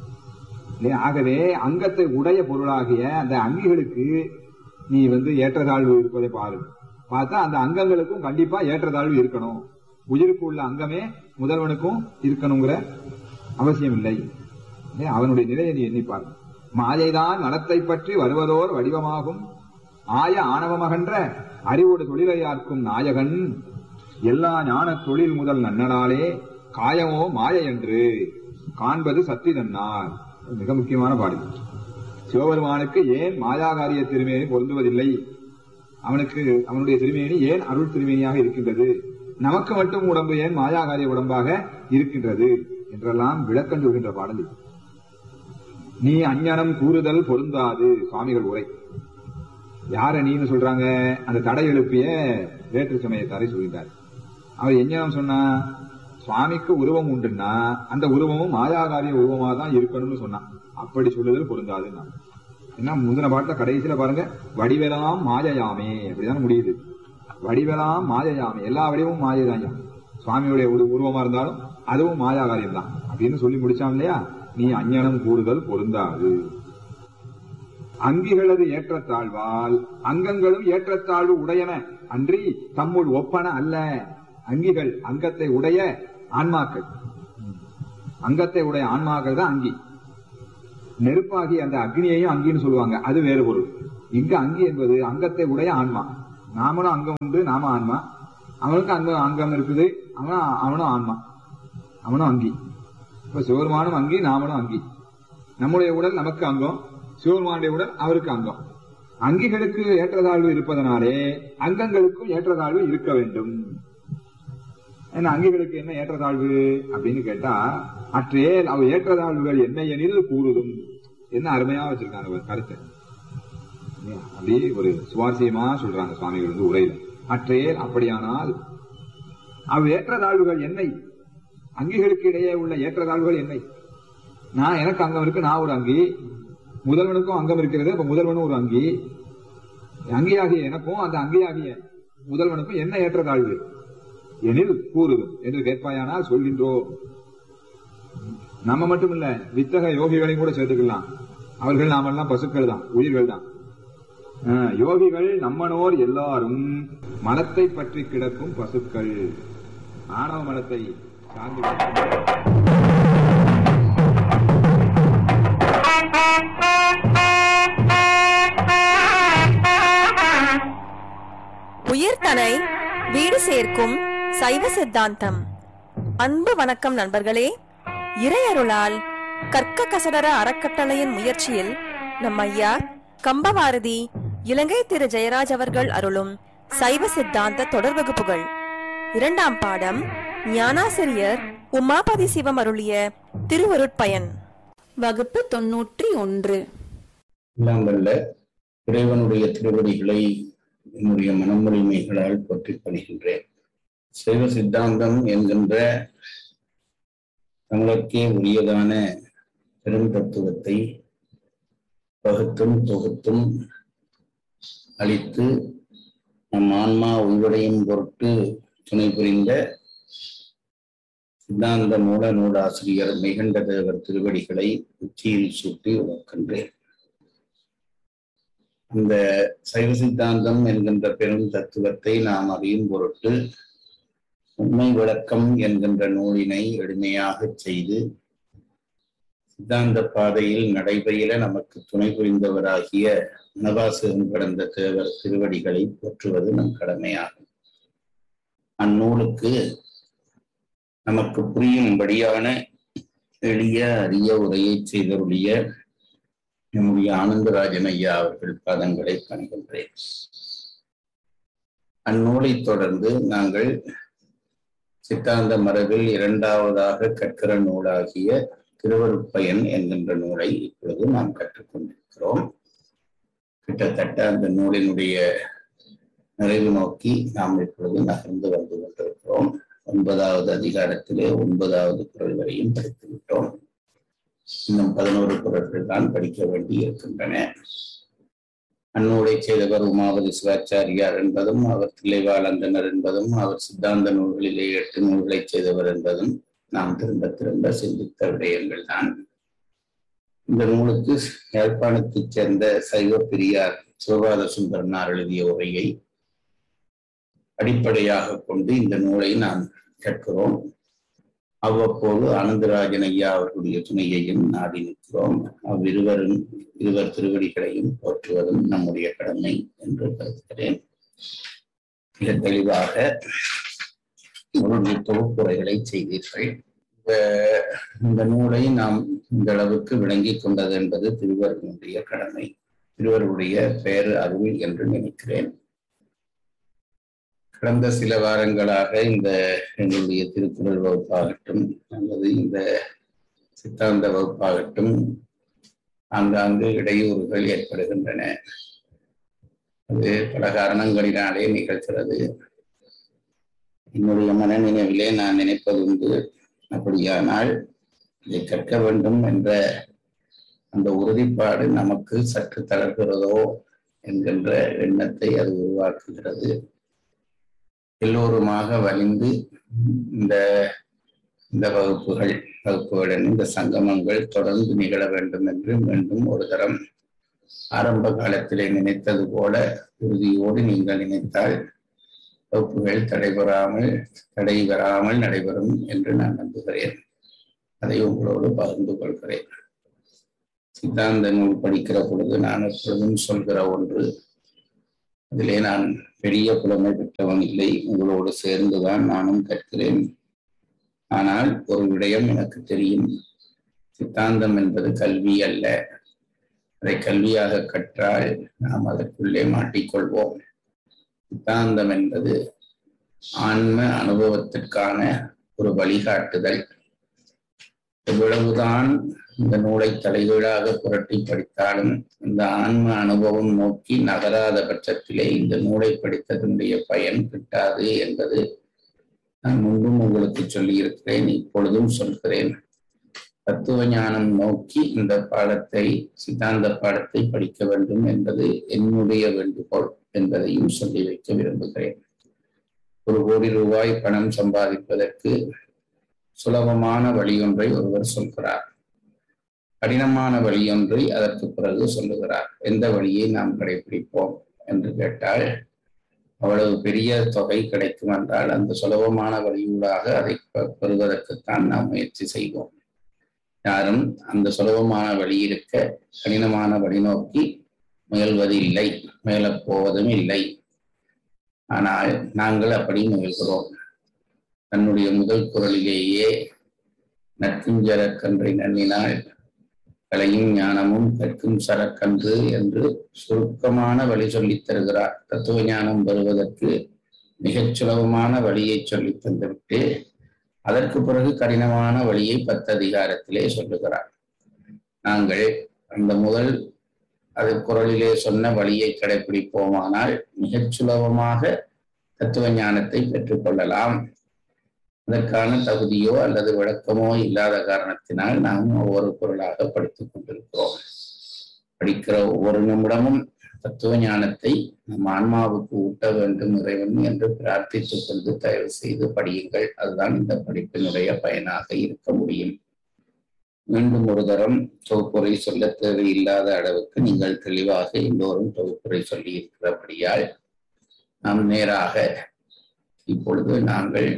ஆகவே அங்கத்தை உடைய பொருளாகிய அந்த அங்கிகளுக்கு நீ வந்து ஏற்றத்தாழ்வு இருப்பதை பாரு. பார்த்தா அந்த அங்கங்களுக்கும் கண்டிப்பா ஏற்றத்தாழ்வு இருக்கணும். உயிருக்கு உள்ள அங்கமே முதல்வனுக்கும் இருக்கணுங்கிற அவசியம் இல்லை. அவனுடைய நிலையை நீ எண்ணிப்பார். மாயைதான் நலத்தை பற்றி வருவதோர் வடிவமாகும். ஆய ஆணவமகன்ற அறிவோடு தொழிலையார்க்கும் நாயகன் எல்லா ஞான தொழில் முதல் நன்னடாலே காயமோ மாயை என்று காண்பது சத்தி நன்னார். மிக முக்கியமான பாடல். சிவபெருமானுக்கு ஏன் மாயாகாரிய திருமேனி பொருந்துவதில்லை? அவனுக்கு அவனுடைய திருமேனி ஏன் அருள் திருமேனியாக இருக்கின்றது? நமக்கு மட்டும் உடம்பு ஏன் மாயாகாரிய உடம்பாக இருக்கின்றது என்றெல்லாம் விளக்கம் சொல்கின்ற பாடல். நீ அஞ்ஞானம் கூறுதல் பொருந்தாது. சுவாமிகள் உரை. யார நீன்னு சொல்றாங்க? அந்த தடை எழுப்பிய வேற்று சமயத்தாரை சொல்கிறார். அவர் எஞ்ஞானம் சொன்னா, சுவாமிக்கு உருவம் உண்டுன்னா அந்த உருவமும் மாயாகாரிய உருவமாக தான் இருக்கணும்னு சொன்னான். அப்படி சொல்லுதல் பொருந்தாது. என்ன முந்தின பாட்டுல கடைசியில பாருங்க, வடிவெல்லாம் மாயையாமே, அப்படிதான் முடியுது. வடிவெல்லாம் மாயையாமே, எல்லா வடிவமும் மாயைதான். சுவாமியுடைய உருவமா இருந்தாலும் அதுவும் மாயாகாரியம் தான் அப்படின்னு சொல்லி முடிச்சான் இல்லையா? நீ அஞ்ஞானம் கூறுதல் பொருந்தாது. அங்கிகளது ஏற்றத்தாழ்வால் அங்கங்களும் ஏற்றத்தாழ்வு உடையன அன்றி தம்முள் ஒப்பன அல்ல. அங்கிகள் அங்கத்தை உடைய ஆன்மாக்கள், அங்கத்தை உடைய ஆன்மாக்கள் தான் அங்கி. நெருப்பாகி அந்த அக்னியையும் அங்கின்னு சொல்லுவாங்க, அது வேறு பொருள். இங்க அங்கி என்பது அங்கத்தை உடைய ஆன்மா. நாமளும் அங்கம் உண்டு, நாம ஆன்மா. அவனுக்கு அங்க அங்கம் இருக்குது, அவன் அவனும் ஆன்மா, அவனும் அங்கி. இப்ப சிவருமானும் அங்கி, நாமளும் அங்கி. நம்முடைய உடல் நமக்கு அங்கம், சிவருமானுடைய உடல் அவருக்கு அங்கம். அங்கிகளுக்கு ஏற்றதாழ்வு இருப்பதனாலே அங்கங்களுக்கும் ஏற்றதாழ்வு இருக்க வேண்டும். ஏன்னா அங்கிகளுக்கு என்ன ஏற்றதாழ்வு அப்படின்னு கேட்டா, அற்றேல் அவ ஏற்றதாழ்வுகள் என்ன எனில் கூறுதும். என்ன அருமையா வச்சிருக்காங்க கருத்தை, அப்படியே ஒரு சுவாரஸ்யமா சொல்றாங்க சுவாமிகள் வந்து உரையில. அற்றேல் அப்படியானால் அவ் ஏற்றதாழ்வுகள் என்னை, அங்கிகளுக்கு இடையே உள்ள ஏற்றதாழ்வுகள் என்னை. நான் எனக்கு அங்கம் இருக்கு, நான் ஒரு அங்கி, முதல்வனுக்கும் அங்கம் இருக்கிறது, அப்ப முதல்வனும் ஒரு அங்கி. அங்கியாகிய எனக்கும் அந்த அங்கியாகிய முதல்வனுக்கும் என்ன ஏற்றதாழ்வு எனில் கூறுதும் என்று கேட்பாயானால் சொல்கின்றோம். நம்ம மட்டும் இல்ல, வித்தக யோகிகளையும் கூட சேர்த்துக்கலாம். அவர்கள் நாமெல்லாம் பசுக்கள் தான், உயிர்கள் தான். யோகிகள் நம்மனோர் எல்லாரும் மனத்தை பற்றி கிடக்கும் பசுக்கள், ஆணவ மனத்தை சார்ந்து. உயிர்தனை வீடு சேர்க்கும் சைவ சித்தாந்தம். அன்பு வணக்கம் நண்பர்களே. இறையருளால் கற்க கசடர அறக்கட்டளையின் முயற்சியில் நம் ஐயா கம்பவாரதி இலங்கை திரு ஜெயராஜ் அவர்கள் அருளும் சைவ சித்தாந்த தொடர் வகுப்புகள். இரண்டாம் பாடம் ஞானாசிரியர் உமாபதி சிவம் அருளிய திருவருட்பயன். வகுப்பு தொன்னூற்றி ஒன்று. இறைவனுடைய திருவடிகளை என்னுடைய மனமுரிமைகளால் போற்றி பணிகின்றேன். சைவ சித்தாந்தம் என்கின்ற தங்களுக்கே உரியதான பெரும் தத்துவத்தை பகுத்தும் தொகுத்தும் அளித்து நம் ஆன்மா உள்வடையும் பொருட்டு துணை புரிந்த சித்தாந்த மூல நூலாசிரியர் மெய்கண்ட தேவர் திருவடிகளை உச்சியில் சூட்டி உணர்கின்றேன். அந்த சைவ சித்தாந்தம் என்கின்ற பெரும் தத்துவத்தை நாம் அறியும் பொருட்டு உண்மை விளக்கம் என்கின்ற நூலினை எளிமையாக செய்து சித்தாந்த பாதையில் நடைபெற நமக்கு துணை புரிந்தவராகிய நவாசிரம் கடந்த தேவர் திருவடிகளை போற்றுவது நம் கடமையாகும். அந்நூலுக்கு நமக்கு புரியும்படியான எளிய அரிய உரையை செய்தருடைய நம்முடைய ஆனந்தராஜன் ஐயா அவர்கள் பாதங்களை பணிகின்றேன். அந்நூலை தொடர்ந்து நாங்கள் சித்தாந்த மரபில் இரண்டாவதாக கற்கிற நூலாகிய திருவருட்பயன் என்கின்ற நூலை இப்பொழுது நாம் கற்றுக்கொண்டிருக்கிறோம். கிட்டத்தட்ட அந்த நூலினுடைய நிறைவு நோக்கி நாம் இப்பொழுது நகர்ந்து வந்து கொண்டிருக்கிறோம். ஒன்பதாவது அதிகாரத்திலே ஒன்பதாவது குறள் வரையும் படித்துவிட்டோம். இன்னும் பதினோரு குறள்கள் தான் படிக்க வேண்டி இருக்கின்றன. அந்நூலை செய்தவர் உமாபதி சிவாச்சாரியார் என்பதும், அவர் தில்லைவாழந்தனர் என்பதும், அவர் சித்தாந்த நூல்களிலே எட்டு நூல்களை செய்தவர் என்பதும் நாம் திரும்ப திரும்ப சிந்தித்த விடயங்கள் தான். இந்த நூலுக்கு யாழ்ப்பாணத்தைச் சேர்ந்த சைவ பெரியார் சிவபாத சுந்தரனார் எழுதிய உரையை அடிப்படையாக கொண்டு இந்த நூலை நாம் கற்கிறோம். அவ்வப்போது ஆனந்தராஜன் ஐயா அவர்களுடைய துணையையும் நாடி நிற்கிறோம். அவ்விருவரும் இருவர் திருவடிகளையும் போற்றுவதும் நம்முடைய கடமை என்று கருதுகிறேன். மிக தெளிவாக உங்களுடைய தொகுப்புரைகளை செய்தீர்கள். இந்த நூலை நாம் இந்த அளவுக்கு விளங்கி கொண்டது என்பது திருவருடைய கடமை, திருவருடைய பேரு அருள் என்று நினைக்கிறேன். கடந்த சில வாரங்களாக இந்த எங்களுடைய திருக்குறள் வகுப்பாகட்டும் அல்லது இந்த சித்தாந்த வகுப்பாகட்டும் ஆங்காங்கு இடையூறுகள் ஏற்படுகின்றன. அது பல காரணங்களினாலே நிகழ்கிறது. என்னுடைய மனநினைவிலே நான் நினைப்பது உண்டு, அப்படியானால் இதை கற்க வேண்டும் என்ற அந்த உறுதிப்பாடு நமக்கு சற்று தளர்கிறதோ என்கின்ற எண்ணத்தை அது உருவாக்குகிறது. எல்லோருமாக வலிந்து இந்த இந்த வகுப்புகள் வகுப்புகளுடன் இந்த சங்கமங்கள் தொடர்ந்து நிகழ வேண்டும் என்று மீண்டும் ஒரு தரம் ஆரம்ப காலத்திலே நினைத்தது போல உறுதியோடு நீங்கள் நினைத்தால் வகுப்புகள் தடைபெறாமல் தடை வராமல் நடைபெறும் என்று நான் நம்புகிறேன். அதை உங்களோடு பகிர்ந்து கொள்கிறேன். சித்தாந்த நூல் படிக்கிற பொழுது நான் எப்பொழுதும் சொல்கிற ஒன்று, அதிலே நான் பெரிய புலமை பெற்றவன் இல்லை, உங்களோடு சேர்ந்துதான் நானும் கற்கிறேன். ஆனால் ஒரு விடயம் எனக்கு தெரியும், சித்தாந்தம் என்பது கல்வி அல்ல. அதை கல்வியாக கற்றால் நாம் அதற்குள்ளே மாட்டிக்கொள்வோம். சித்தாந்தம் என்பது ஆன்ம அனுபவத்திற்கான ஒரு வழிகாட்டுதல். எவ்வளவுதான் இந்த நூலை தலைகீழாக புரட்டி படித்தாலும் இந்த ஆன்ம அனுபவம் நோக்கி நகராத பட்சத்திலே இந்த நூலை படித்ததனுடைய பயன் கிட்டாது என்பது நான் முன்பும் உங்களுக்கு சொல்லியிருக்கிறேன், இப்பொழுதும் சொல்கிறேன். தத்துவ ஞானம் நோக்கி இந்த பாடத்தை, சித்தாந்த பாடத்தை படிக்க வேண்டும் என்பது என்னுடைய வேண்டுகோள் என்பதையும் சொல்லி வைக்க விரும்புகிறேன். ஒரு கோடி ரூபாய் பணம் சம்பாதிப்பதற்கு சுலபமான வழியொன்றை ஒருவர் சொல்கிறார், கடினமான வழியொன்றை அதற்கு பிறகு சொல்லுகிறார். எந்த வழியை நாம் கடைபிடிப்போம் என்று கேட்டால், அவ்வளவு பெரிய தொகை கிடைக்கும் என்றால் அந்த சுலபமான வழியூடாக அதை பெறுவதற்குத்தான் நாம் முயற்சி செய்வோம். யாரும் அந்த சுலபமான வழி இருக்க கடினமான வழி நோக்கி முயல்வது இல்லை, முயலப் போவதும் இல்லை. ஆனால் நாங்கள் அப்படி முயல்கிறோம். தன்னுடைய முதல் குரலிலேயே நற்கும் சரக்கன்றை நன்னினால் கலையும் ஞானமும் கற்கும் சரக்கன்று என்று சுருக்கமான வழி சொல்லித் தருகிறார். தத்துவ ஞானம் பெறுவதற்கு மிகச் சுலபமான வழியை சொல்லி தந்துவிட்டு அதற்கு பிறகு கடினமான வழியை பத்து அதிகாரத்திலே சொல்லுகிறார். நாங்கள் அந்த முதல் அது குரலிலே சொன்ன வழியை கடைபிடிப்போமானால் மிகச் சுலபமாக தத்துவ ஞானத்தை பெற்றுக்கொள்ளலாம். அதற்கான தகுதியோ அல்லது விளக்கமோ இல்லாத காரணத்தினால் நாம் ஒவ்வொரு குரலாக படித்துக் கொண்டிருக்கிறோம். படிக்கிற ஒவ்வொரு நிமிடமும் தத்துவ ஞானத்தை நம் ஆன்மாவுக்கு ஊட்ட வேண்டும் இறைவன் என்று பிரார்த்தித்துக் கொண்டு தயவு செய்து படியுங்கள். அதுதான் இந்த படிப்பினுடைய பயனாக இருக்க முடியும். மீண்டும் ஒரு தரம் தொகுப்புரை சொல்ல தேவையில்லாத அளவுக்கு நீங்கள் தெளிவாக எல்லோரும் தொகுப்புரை சொல்லி இருக்கிறபடியால் நாம் நேராக இப்பொழுது நாங்கள்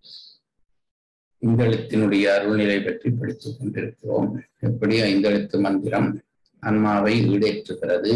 ஐந்தெழுத்தினுடைய அருள்நிலை பற்றி படித்துக் கொண்டிருக்கிறோம். எப்படி ஐந்தெழுத்து மந்திரம் ஆன்மாவை ஈடேற்றுகிறது,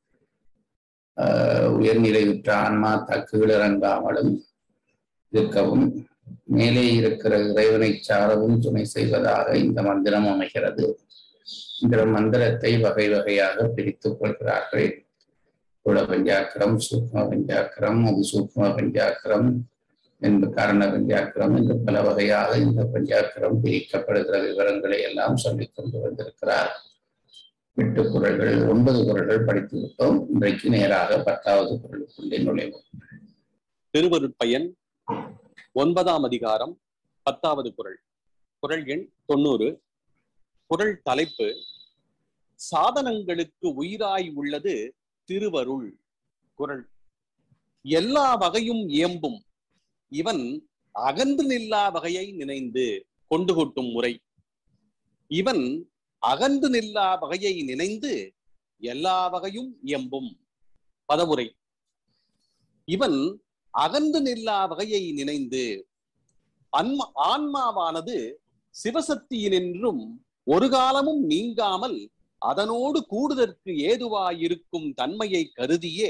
ஆஹ் உயர்நிலையுற்ற ஆன்மா தக்குகிழறங்காமலும் இருக்கவும் மேலே இருக்கிற இறைவனை சாரவும் துணை செய்வதாக இந்த மந்திரம் அமைகிறது. இந்த மந்திரத்தை வகை வகையாக பிரித்துக் கொள்கிறார்கள். குல பஞ்சாக்கரம், சூக்ம பஞ்சாக்கரம், அது சூக்ம பஞ்சாக்கரம் என்று காரண பஞ்சாக்கரம் என்று பல வகையாக இந்த பஞ்சாக்கரம் பிரிக்கப்படுகிற விவரங்களை எல்லாம் சொல்லிக் கொண்டு வந்திருக்கிறார். எட்டு குறள்கள், ஒன்பது குறள்கள் படித்து விட்டோம். இன்றைக்கு நேராக பத்தாவது குறளுக்குள்ளே நுழைவோம். திருவருட்பயன் ஒன்பதாம் அதிகாரம் பத்தாவது குறள். குறள் எண் தொண்ணூறு. குறள் தலைப்பு சாதனங்களுக்கு உயிராய் உள்ளது திருவருள். குறள் எல்லா வகையும் இயம்பும் இவன் அகன்று நில்லா வகையை நினைந்து. கொண்டு கொட்டும் முறை. இவன் அகன்று நில்லா வகையை நினைந்து எல்லா வகையும் இயம்பும். பதவுரை. இவன் அகன்று நில்லா வகையை நினைந்து. அன்மா ஆன்மாவானது சிவசக்தியினின்றும் ஒரு காலமும் நீங்காமல் அதனோடு கூடுதற்கு ஏதுவாயிருக்கும் தன்மையை கருதியே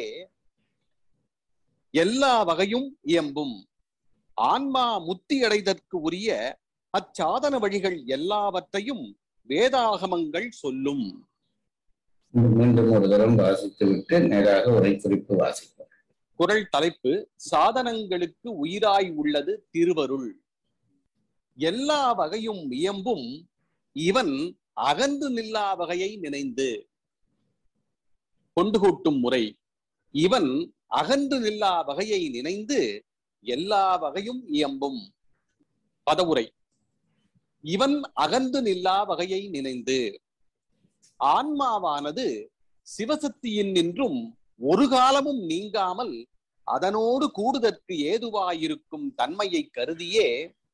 எல்லா வகையும் இயம்பும். ஆன்மா முத்தியடைதற்கு உரிய அச்சாதன வழிகள் எல்லாவற்றையும் வேதாகமங்கள் சொல்லும். மீண்டும் ஒரு தரம் வாசித்து விட்டு நேராக உரை குறிப்பு வாசிப்போம். குறள் தலைப்பு சாதனங்களுக்கு உயிராய் உள்ளது திருவருள். எல்லா வகையும் இயம்பும் இவன் அகன்று நில்லா வகையை நினைந்து. கொண்டு கூட்டும் முறை. இவன் அகன்று நில்லா வகையை நினைந்து எல்லா வகையும் இயம்பும். பதவுரை. இவன் அகன்று நில்லா வகையை நினைந்து. ஆன்மாவானது சிவசக்தியின் நின்றும் ஒரு காலமும் நீங்காமல் அதனோடு கூடுதற்கு ஏதுவாயிருக்கும் தன்மையை கருதியே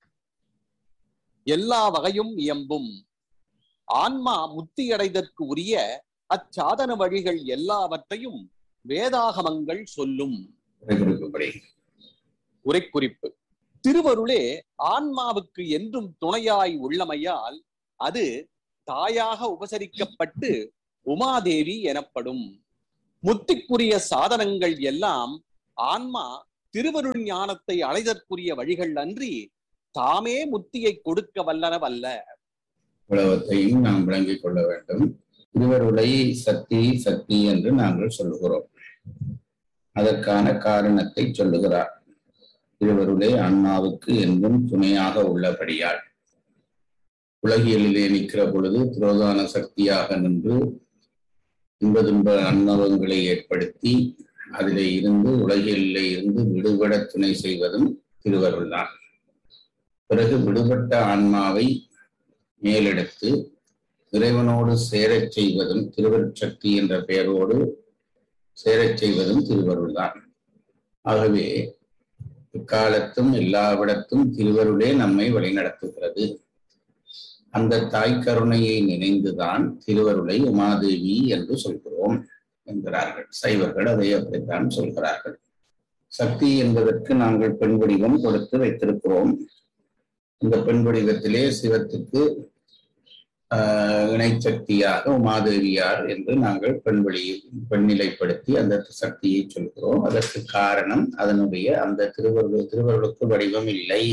எல்லா வகையும் இயம்பும். ஆன்மா முத்தியடைதற்கு உரிய அச்சாதன வழிகள் எல்லாவற்றையும் வேதாகமங்கள் சொல்லும். உரைக்குறிப்பு. திருவருளே ஆன்மாவுக்கு என்றும் துணையாய் உள்ளமையால் அது தாயாக உபசரிக்கப்பட்டு உமாதேவி எனப்படும். முத்திக்குரிய சாதனங்கள் எல்லாம் ஆன்மா திருவருள் ஞானத்தை அடைதற்குரிய வழிகள் அன்றி தாமே முத்தியை கொடுக்க வல்லனவல்ல. உலகத்தையும் நாம் விளங்கிக் கொள்ள வேண்டும். திருவருளை சக்தி சக்தி என்று நாங்கள் சொல்லுகிறோம். அதற்கான காரணத்தை சொல்லுகிறார். திருவருளை ஆன்மாவுக்கு என்றும் துணையாக உள்ளபடியால் உலகியலிலே நிற்கிற பொழுது துரோதான சக்தியாக நின்று இன்ப துன்ப அனுபவங்களை ஏற்படுத்தி அதிலே இருந்து உலகியலிலே இருந்து விடுபட துணை செய்வதும் திருவருள் தான். பிறகு விடுபட்ட ஆன்மாவை மேலெடுத்து இறைவனோடு சேரச் செய்வதும் திருவருட்சக்தி என்ற பெயரோடு சேரச் செய்வதும் திருவருள் தான். ஆகவே இக்காலத்தும் எல்லாவிடத்தும் திருவருளே நம்மை வழிநடத்துகிறது. அந்த தாய் கருணையை நினைந்துதான் திருவருளை உமாதேவி என்று சொல்கிறோம் என்கிறார்கள். சைவர்கள் அதை அப்படித்தான் சொல்கிறார்கள். சக்தி என்பதற்கு நாங்கள் பெண் வடிவம் கொடுத்து வைத்திருக்கிறோம். இந்த பெண் வடிவத்திலே சிவத்துக்கு ஆஹ் இணை சக்தியாக உமாதேவியார் என்று நாங்கள் பெண் வழி பெண்ணிலைப்படுத்தி அந்த சக்தியை சொல்கிறோம். அதற்கு காரணம் அதனுடைய அந்த திருவருள் திருவருளுக்கு வடிவம் இல்லை.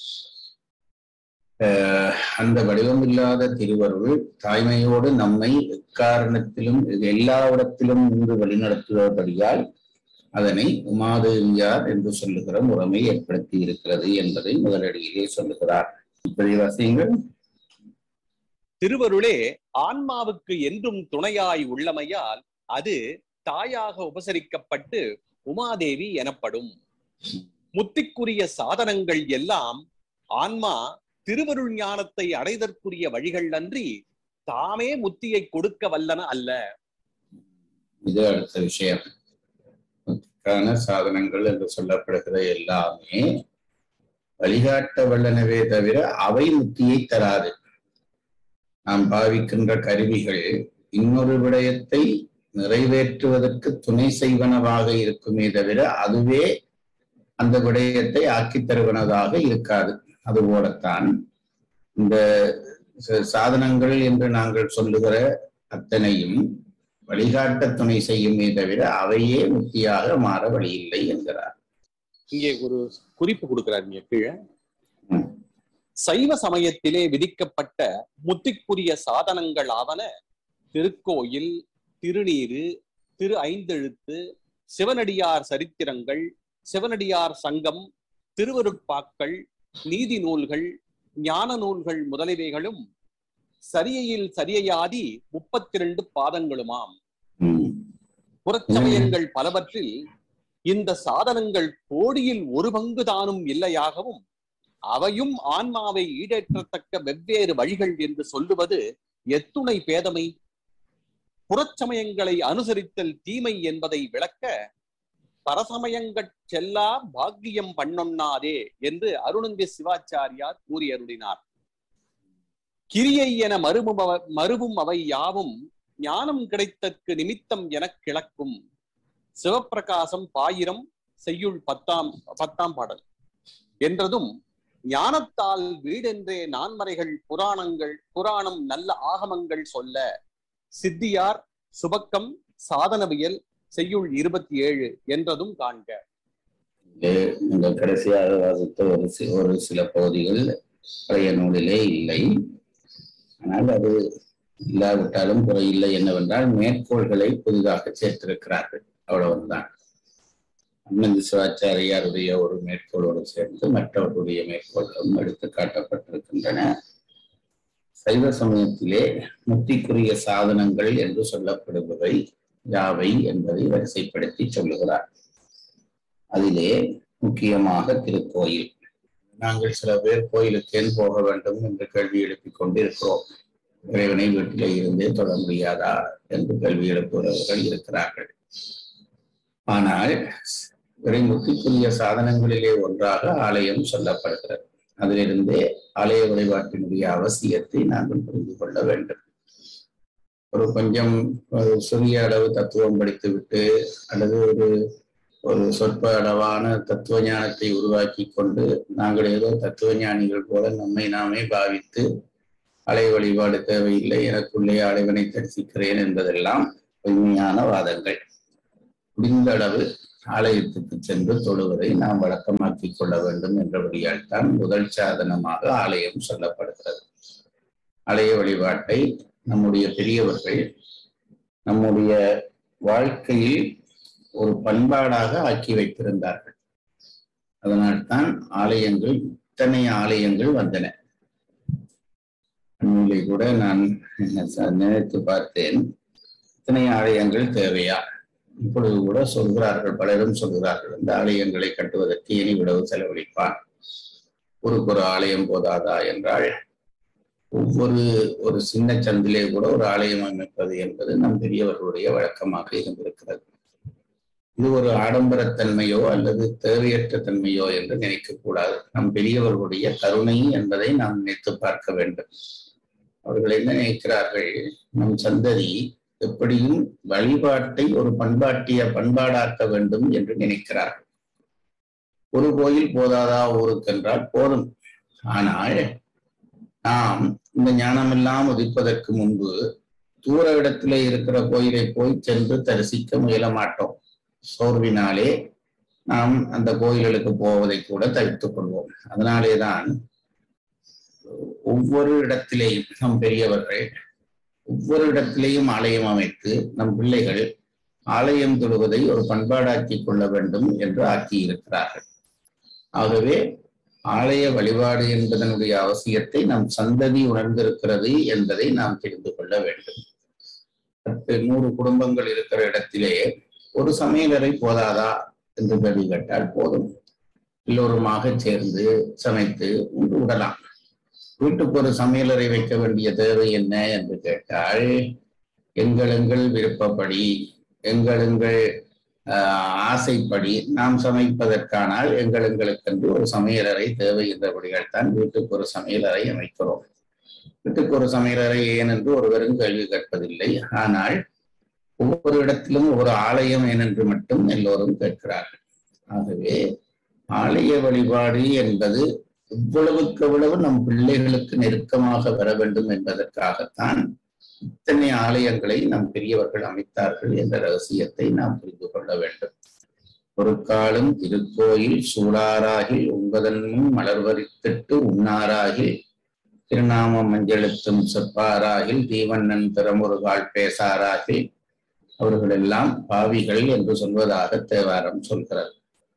ஆஹ் அந்த வடிவம் இல்லாத திருவருள் தாய்மையோடு நம்மை எக்காரணத்திலும் எல்லாவிடத்திலும் நின்று வழிநடத்துவபடியால் அதனை உமாதேவியார் என்று சொல்லுகிற முறைமை ஏற்படுத்தி இருக்கிறது என்பதை முதலடியிலே சொல்லுகிறார். வசியங்கள் திருவருளே ஆன்மாவுக்கு என்றும் துணையாய் உள்ளமையால் அது தாயாக உபசரிக்கப்பட்டு உமாதேவி எனப்படும். முத்திக்குரிய சாதனங்கள் எல்லாம் ஆன்மா திருவருள் ஞானத்தை அடைதற்குரிய வழிகள் அன்றி தாமே முத்தியை கொடுக்க வல்லன அல்ல. இது அடுத்த விஷயம். முத்திக்கான சாதனங்கள் என்று சொல்லப்படுகிற எல்லாமே வழிகாட்ட வல்லனவே தவிர அவை முத்தியை தராது. நாம் பாவிக்கின்ற கருவிகள் இன்னொரு விடயத்தை நிறைவேற்றுவதற்கு துணை செய்வனவாக இருக்குமே தவிர அதுவே அந்த விடயத்தை ஆக்கி தருவனதாக இருக்காது. அதுபோலத்தான் இந்த சாதனங்கள் என்று நாங்கள் சொல்லுகிற அத்தனையும் வழிகாட்ட துணை செய்யுமே தவிர அவையே முத்தியாக மாற வழியில்லை என்கிறார். இங்கே ஒரு குறிப்பு கொடுக்கிறார். இங்க கீழே சைவ சமயத்திலே விதிக்கப்பட்ட முத்திக்குரிய சாதனங்கள் ஆவன திருக்கோயில், திருநீரு, திரு ஐந்தெழுத்து, சிவனடியார் சரித்திரங்கள், சிவனடியார் சங்கம், திருவருட்பாக்கள், நீதி நூல்கள், ஞான நூல்கள் முதலியவைகளும் சரியையில் சரியையாதி முப்பத்தி இரண்டு பாதங்களுமாம். புறச்சமயங்கள் பலவற்றில் இந்த சாதனங்கள் கோடியில் ஒரு பங்கு தானும் இல்லையாகவும் அவையும் ஆன்மாவை ஈடேற்றத்தக்க வெவ்வேறு வழிகள் என்று சொல்லுவது எத்துணை பேதமை. புறச்சமயங்களை அனுசரித்தல் தீமை என்பதை விளக்க பரசமயங்கட் செல்லா பாக்கியம் பண்ணொன்னாதே என்று அருணந்தி சிவாச்சாரியார் கூறி அருளினார். கிரியை என மறுபும் மறுபும் அவை யாவும் ஞானம் கிடைத்தற்கு நிமித்தம் என கிளக்கும். சிவப்பிரகாசம் பாயிரம் செய்யுள் பத்தாம் பத்தாம் பாடல் என்றதும் ஞானத்தால் வீடென்றே நான்மறைகள் புராணங்கள் புராணம் நல்ல ஆகமங்கள் சொல்ல. சித்தியார் சுபக்கம் சாதனவியல் செய்யுள் இருபத்தி ஏழு என்றதும் காண்க. இந்த கடைசியாக வாசித்த ஒரு ஒரு சில பகுதிகள் பழைய நூலிலே இல்லை. ஆனால் அது இல்லாவிட்டாலும் குறையில்லை என்னவென்றால் மேற்கோள்களை புதிதாக சேர்த்திருக்கிறார்கள், அவ்வளவுதான். அண்ணந்தி சிவாச்சாரியாருடைய ஒரு மேற்கோளோடு சேர்ந்து மற்றவர்களுடைய மேற்கோள்களும் எடுத்து காட்டப்பட்டிருக்கின்றன. சைவ சமயத்திலே முத்திக்குரிய சாதனங்கள் என்று சொல்லப்படுபவை யாவை என்பதை வரிசைப்படுத்தி சொல்லுகிறார். அதிலே முக்கியமாக திருக்கோயில். நாங்கள் சில பேர் கோயிலுக்கேன் போக வேண்டும் என்று கேள்வி எழுப்பிக் கொண்டிருக்கிறோம். இறைவனை வீட்டிலே இருந்தே தொட முடியாதா என்று கேள்வி எழுப்புகிறவர்கள் இருக்கிறார்கள். ஆனால் முத்திக்குரிய சாதனங்களிலே ஒன்றாக ஆலயம் சொல்லப்படுகிறது. அதிலிருந்தே ஆலய வழிபாட்டினுடைய அவசியத்தை நாங்கள் புரிந்து கொள்ள வேண்டும். ஒரு கொஞ்சம் ஒரு சிறிய அளவு தத்துவம் படித்துவிட்டு அல்லது ஒரு ஒரு சொற்ப அளவான தத்துவ ஞானத்தை உருவாக்கி கொண்டு நாங்கள் ஏதோ தத்துவ ஞானிகள் போல நம்மை நாமே பாவித்து ஆலய வழிபாடு தேவையில்லை, எனக்குள்ளே ஆலயவனை தரிசிக்கிறேன் என்பதெல்லாம் உண்மையான வாதங்கள். முடிந்த அளவு ஆலயத்துக்கு சென்று தொழுவதை நாம் வழக்கமாக்கிக் கொள்ள வேண்டும் என்றபடியால் தான் முதல் சாதனமாக ஆலயம் சொல்லப்படுகிறது. ஆலய வழிபாட்டை நம்முடைய பெரியவர்கள் நம்முடைய வாழ்க்கையில் ஒரு பண்பாடாக ஆக்கி வைத்திருந்தார்கள். அதனால்தான் ஆலயங்கள், இத்தனை ஆலயங்கள் வந்தன. அண்மையிலே கூட நான் நினைத்து பார்த்தேன், இத்தனை ஆலயங்கள் தேவையா? இப்பொழுது கூட சொல்கிறார்கள், பலரும் சொல்கிறார்கள், இந்த ஆலயங்களை கட்டுவதற்கு இனி விடவு செலவழிப்பான், ஊருக்கு ஒரு ஆலயம் போதாதா என்றால், ஒவ்வொரு ஒரு சின்ன சந்திலே கூட ஒரு ஆலயம் அமைப்பது என்பது நம் பெரியவர்களுடைய வழக்கமாக இருந்திருக்கிறது. இது ஒரு ஆடம்பரத்தன்மையோ அல்லது தேவையற்ற தன்மையோ என்று நினைக்கக்கூடாது. நம் பெரியவர்களுடைய கருணை என்பதை நாம் நினைத்து பார்க்க வேண்டும். அவர்கள் என்ன நினைக்கிறார்கள், நம் சந்ததி எப்படியும் வழிபாட்டை ஒரு பண்பாட்டிய பண்பாடாக்க வேண்டும் என்று நினைக்கிறார்கள். ஒரு கோயில் போதாதா ஊருக்கென்றால் போதும். ஆனால் நாம் இந்த ஞானமெல்லாம் உதிப்பதற்கு முன்பு தூர இடத்திலே இருக்கிற கோயிலை போய் சென்று தரிசிக்க முயல மாட்டோம். சோர்வினாலே நாம் அந்த கோயில்களுக்கு போவதை கூட தவிர்த்துக் கொள்வோம். அதனாலேதான் ஒவ்வொரு இடத்திலேயும் நம் பெரியவர்கள் ஒவ்வொரு இடத்திலேயும் ஆலயம் அமைத்து நம் பிள்ளைகள் ஆலயம் தொழுவதை ஒரு பண்பாடாக்கி கொள்ள வேண்டும் என்று ஆக்கி இருக்கிறார்கள். ஆகவே ஆலய வழிபாடு என்பதனுடைய அவசியத்தை நம் சந்ததி உணர்ந்திருக்கிறது என்பதை நாம் தெரிந்து கொள்ள வேண்டும். பத்து நூறு குடும்பங்கள் இருக்கிற இடத்திலே ஒரு சமையலறை போதாதா என்று கேள்வி கேட்டால் போதும். எல்லோருமாக சேர்ந்து சமைத்து உண்டு விடலாம். வீட்டுக்கு ஒரு சமையலறை வைக்க வேண்டிய தேவை என்ன என்று கேட்டால், எங்கள் எங்கள் விருப்பப்படி, எங்கள் எங்கள் ஆஹ் ஆசைப்படி நாம் சமைப்பதற்கானால் எங்கள் எங்களுக்கென்று ஒரு சமையலறை தேவை என்றபடியால் தான் வீட்டுக்கு ஒரு சமையலறை அமைக்கிறோம். வீட்டுக்கு ஒரு சமையலறை ஏன் என்று ஒருவரும் கேள்வி கேட்பதில்லை. ஆனால் ஒவ்வொரு இடத்திலும் ஒரு ஆலயம் ஏனென்று மட்டும் எல்லோரும் கேட்கிறார்கள். ஆகவே ஆலய வழிபாடு என்பது இவ்வளவுக்கு எவ்வளவு நம் பிள்ளைகளுக்கு நெருக்கமாக வர வேண்டும் என்பதற்காகத்தான் இத்தனை ஆலயங்களை நம் பெரியவர்கள் அமைத்தார்கள் என்ற ரகசியத்தை நாம் புரிந்து கொள்ள வேண்டும். ஒரு காலம் திருக்கோயில் சூடாராகில் உங்கதன் முன் மலர்வரித்திட்டு உண்ணாராகில் திருநாமம் மஞ்சளுத்தும் செப்பாராகில் தீவண்ணன் திறமுருகால் பேசாராகில் அவர்கள் எல்லாம் பாவிகள் என்று சொல்வதாக தேவாரம் சொல்கிறது.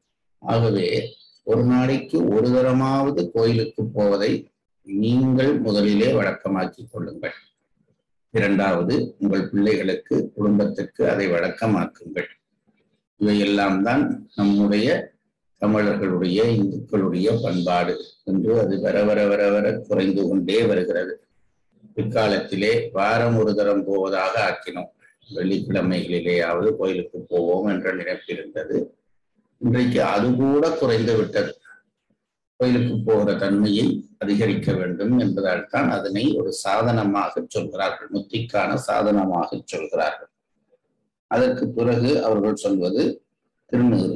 ஆகவே ஒரு நாளைக்கு ஒரு தரமாவது கோயிலுக்கு போவதை நீங்கள் முதலிலே வழக்கமாக்கிக் கொள்ளுங்கள். இரண்டாவது, உங்கள் பிள்ளைகளுக்கு, குடும்பத்திற்கு அதை வழக்கமாக்குங்கள். இவையெல்லாம் தான் நம்முடைய தமிழர்களுடைய, இந்துக்களுடைய பண்பாடு என்று அது வர வர வர வர குறைந்து கொண்டே வருகிறது. பிற்காலத்திலே வாரம் ஒரு தரம் போவதாக ஆக்கினோம். வெள்ளிக்கிழமைகளிலேயாவது கோயிலுக்கு போவோம் என்ற நினைப்பிருந்தது. இன்றைக்கு அது கூட குறைந்து விட்டது. கோயிலுக்கு போகிற தன்மையை அதிகரிக்க வேண்டும் என்பதால் தான் அதனை ஒரு சாதனமாக சொல்கிறார்கள், முத்திக்கான சாதனமாக சொல்கிறார்கள். அதற்கு பிறகு அவர்கள் சொல்வது திருநீறு.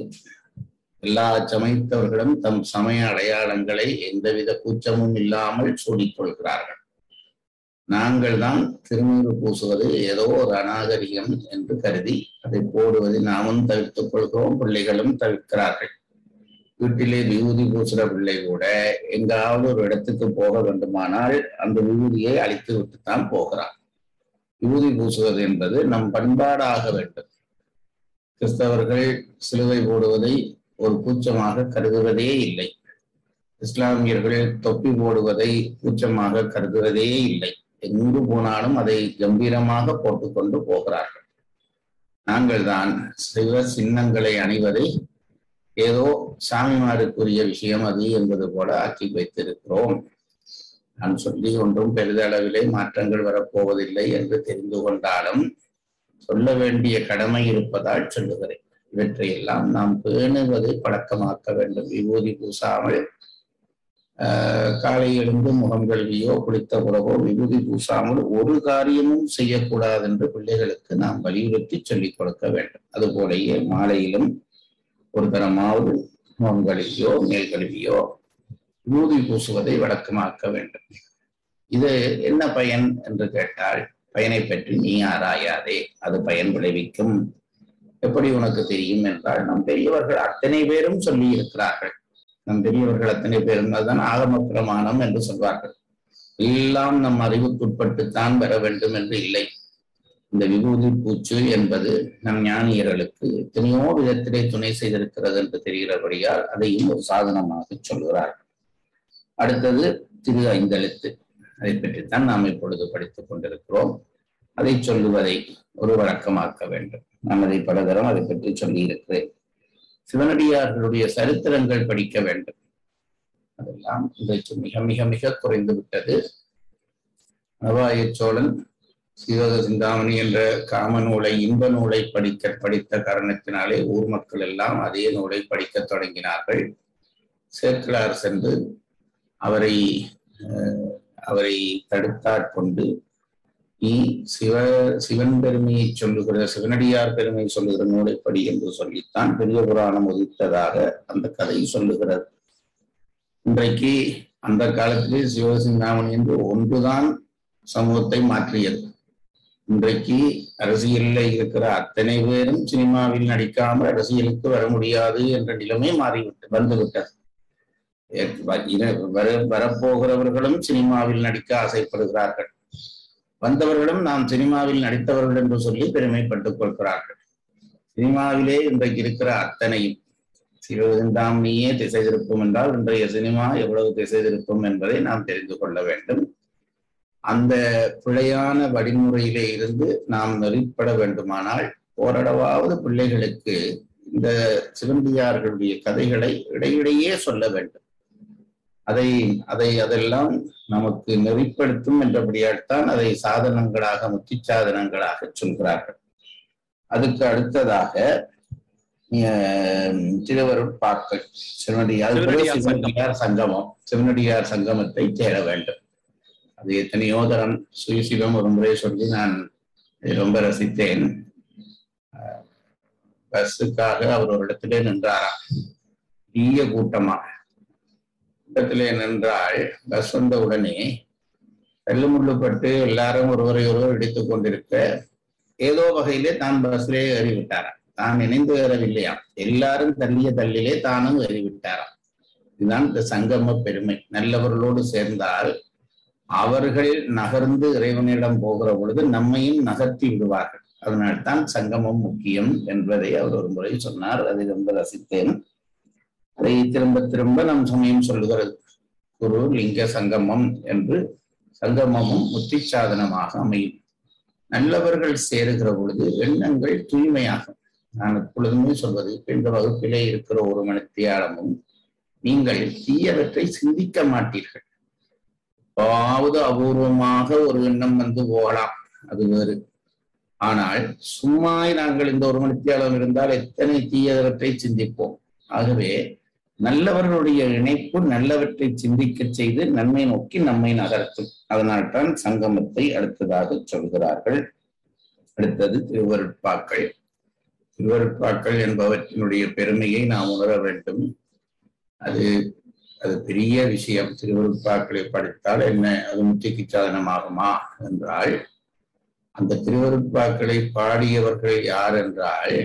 எல்லா சமயத்தவர்களும் தம் சமய அடையாளங்களை எந்தவித கூச்சமும் இல்லாமல் சூடிக்கொள்கிறார்கள். நாங்கள் தான் திருநீறு பூசுவது ஏதோ ஒரு அநாகரிகம் என்று கருதி அதை போடுவதை நாமும் தவிர்த்துக் கொள்கிறோம், பிள்ளைகளும் தவிர்க்கிறார்கள். வீட்டிலே விபூதி பூசுற பிள்ளை கூட எங்காவது ஒரு இடத்துக்கு போக வேண்டுமானால் அந்த விபூதியை அழித்து விட்டுத்தான் போகிறான். விபூதி பூசுவது என்பது நம் பண்பாடாக வேண்டும். கிறிஸ்தவர்கள் சிலுவை போடுவதை ஒரு கூச்சமாக கருதுவதே இல்லை. இஸ்லாமியர்கள் தொப்பி போடுவதை கூச்சமாக கருதுவதே இல்லை. எங்கு போனாலும் அதை கம்பீரமாக போட்டுக்கொண்டு போகிறார்கள். நாங்கள் தான் சிவ சின்னங்களை அணிவதை ஏதோ சாமிமாருக்குரிய விஷயம் அது என்பது போல ஆக்கி வைத்திருக்கிறோம். நான் சொல்லி ஒன்றும் பெரிதளவிலே மாற்றங்கள் வரப்போவதில்லை என்று தெரிந்து கொண்டாலும் சொல்ல வேண்டிய கடமை இருப்பதால் சொல்லுகிறேன். இவற்றையெல்லாம் நாம் பேணுவதை பழக்கமாக்க வேண்டும். விபூதி பூசாமல் ஆஹ் காலை எழுந்து முகம் கழுவியோ குளித்த பிறகோ விபூதி பூசாமல் ஒரு காரியமும் செய்யக்கூடாது என்று பிள்ளைகளுக்கு நாம் வலியுறுத்தி சொல்லிக் கொடுக்க வேண்டும். அதுபோலயே மாலையிலும் ஒரு தரமாவது முகம் கழுவியோ மேல் கழுவியோ விபூதி பூசுவதை வழக்கமாக்க வேண்டும். இது என்ன பயன் என்று கேட்டால், பயனை பற்றி நீ ஆராயாதே, அது பயன் விளைவிக்கும். எப்படி உனக்கு தெரியும் என்றால், நம் பெரியவர்கள் அத்தனை பேரும் சொல்லி இருக்கிறார்கள். நம் பெரியவர்கள் அத்தனை பேரும் அதுதான் ஆகம பிரமாணம் என்று சொல்வார்கள். எல்லாம் நம் அறிவுக்குட்பட்டுத்தான் பெற வேண்டும் என்று இல்லை. இந்த விபூதி பூச்சு என்பது நம் ஞானியர்களுக்கு எத்தனையோ விதத்திலே துணை செய்திருக்கிறது என்று தெரிகிறபடியால் அதையும் ஒரு சாதனமாக சொல்கிறார்கள். அடுத்தது திரு ஐந்தெழுத்து. அதை பற்றித்தான் நாம் இப்பொழுது படித்துக் கொண்டிருக்கிறோம். அதை சொல்லுவதை ஒரு வழக்கமாக்க வேண்டும். நான் அதை பலதரம் அதை பற்றி சொல்லி இருக்கிறேன். சிவனடியார்களுடைய சரித்திரங்கள் படிக்க வேண்டும். அதெல்லாம் இன்றைக்கு மிக மிக மிக குறைந்து விட்டது. நவாய சோழன் சீவக சிந்தாமணி என்ற காம நூலை, இன்ப நூலை படிக்க படித்த காரணத்தினாலே ஊர் மக்கள் எல்லாம் அதே நூலை படிக்க தொடங்கினார்கள். சேக்கிழார் சென்று அவரை அவரை தடுத்தாட்கொண்டு நீ சிவ சிவன் பெருமையை சொல்லுகிற, சிவனடியார் பெருமையை சொல்லுகிற நூலை படி என்று சொல்லித்தான் பெரிய புராணம் உதித்ததாக அந்த கதை சொல்லுகிறது. இன்றைக்கு அந்த காலத்திலே சிவசிந்தாமணி என்று ஒன்றுதான் சமூகத்தை மாற்றியது. இன்றைக்கு அரசியலில் இருக்கிற அத்தனை பேரும் சினிமாவில் நடிக்காமல் அரசியலுக்கு வர முடியாது என்ற நிலைமை மாறிவிட்டு வந்துவிட்டது. வர வரப்போகிறவர்களும் சினிமாவில் நடிக்க ஆசைப்படுகிறார்கள். வந்தவர்களும் நாம் சினிமாவில் நடித்தவர்கள் என்று சொல்லி பெருமைப்பட்டுக் கொள்கிறார்கள். சினிமாவிலே இன்றைக்கு இருக்கிற அத்தனையும் சிவசிந்தாமணியே திசை திருப்பும் என்றால் இன்றைய சினிமா எவ்வளவு திசை திருப்பும் என்பதை நாம் தெரிந்து கொள்ள வேண்டும். அந்த பிழையான வழிமுறையிலே இருந்து நாம் நெறிப்பட வேண்டுமானால் ஓரளவாவது பிள்ளைகளுக்கு இந்த சிவனடியார்களுடைய கதைகளை இடையிடையே சொல்ல வேண்டும். அதை அதை அதெல்லாம் நமக்கு நெறிப்படுத்தும் என்றபடியால் தான் அதை சாதனங்களாக, முத்தி சாதனங்களாக சொல்கிறார்கள். அதுக்கு அடுத்ததாக திருவருட்பாக்கள், சிவனடியார் சிவனடியார் சங்கமம், சிவனடியார் சங்கமத்தை தேட வேண்டும். அது எத்தனையோ தரம் சுயசிவம் ஒரு முறை சொல்லி நான் ரொம்ப ரசித்தேன். பஸ்ஸுக்காக அவர் ஒரு இடத்திலே நின்றாராம். பெரிய கூட்டமா கூட்டத்திலே நின்றால் பஸ் வந்த உடனே தள்ளுமுள்ளுப்பட்டு எல்லாரும் ஒருவரை ஒருவர் இடித்துக் கொண்டிருக்க ஏதோ வகையிலே தான் பஸ்ஸிலே ஏறிவிட்டாராம். தான் இணைந்து ஏறவில்லையாம், எல்லாரும் தள்ளிய தள்ளிலே தானும் ஏறிவிட்டாராம். இதுதான் இந்த சங்கம பெருமை. நல்லவர்களோடு சேர்ந்தால் அவர்கள் நகர்ந்து இறைவனிடம் போகிற பொழுது நம்மையும் நகர்த்தி விடுவார்கள். அதனால்தான் சங்கமம் முக்கியம் என்பதை அவர் ஒரு முறை சொன்னார். அதை ரொம்ப ரசித்தேன். அதை திரும்ப திரும்ப நம் சமயம் சொல்லுகிறது. குரு லிங்க சங்கமம் என்று சங்கமமும் முத்தி சாதனமாக அமையும். நல்லவர்கள் சேருகிற பொழுது எண்ணங்கள் தூய்மையாகும். நான் எப்பொழுதுமே சொல்வது, இந்த வகுப்பிலே இருக்கிற ஒரு மணித்தியாலமும் நீங்கள் தீயவற்றை சிந்திக்க மாட்டீர்கள். எப்பாவது அபூர்வமாக ஒரு எண்ணம் வந்து போகலாம், அது வேறு. ஆனால் சும்மா நாங்கள் இந்த ஒரு மணித்தியாலம் இருந்தால் எத்தனை தீயவற்றை சிந்திப்போம். ஆகவே நல்லவர்களுடைய இணைப்பு நல்லவற்றை சிந்திக்க செய்து நன்மை நோக்கி நம்மை நகர்த்தும். அதனால்தான் சங்கமத்தை அடுத்ததாக சொல்கிறார்கள். அடுத்தது திருவருட்பாக்கள். திருவருட்பாக்கள் என்பவற்றினுடைய பெருமையை நாம் உணர வேண்டும். அது அது பெரிய விஷயம். திருவருட்பாக்களை படித்தால் என்ன அது முத்திக்கு சாதனமாகுமா என்றால், அந்த திருவருட்பாக்களை பாடியவர்கள் யார் என்றால்,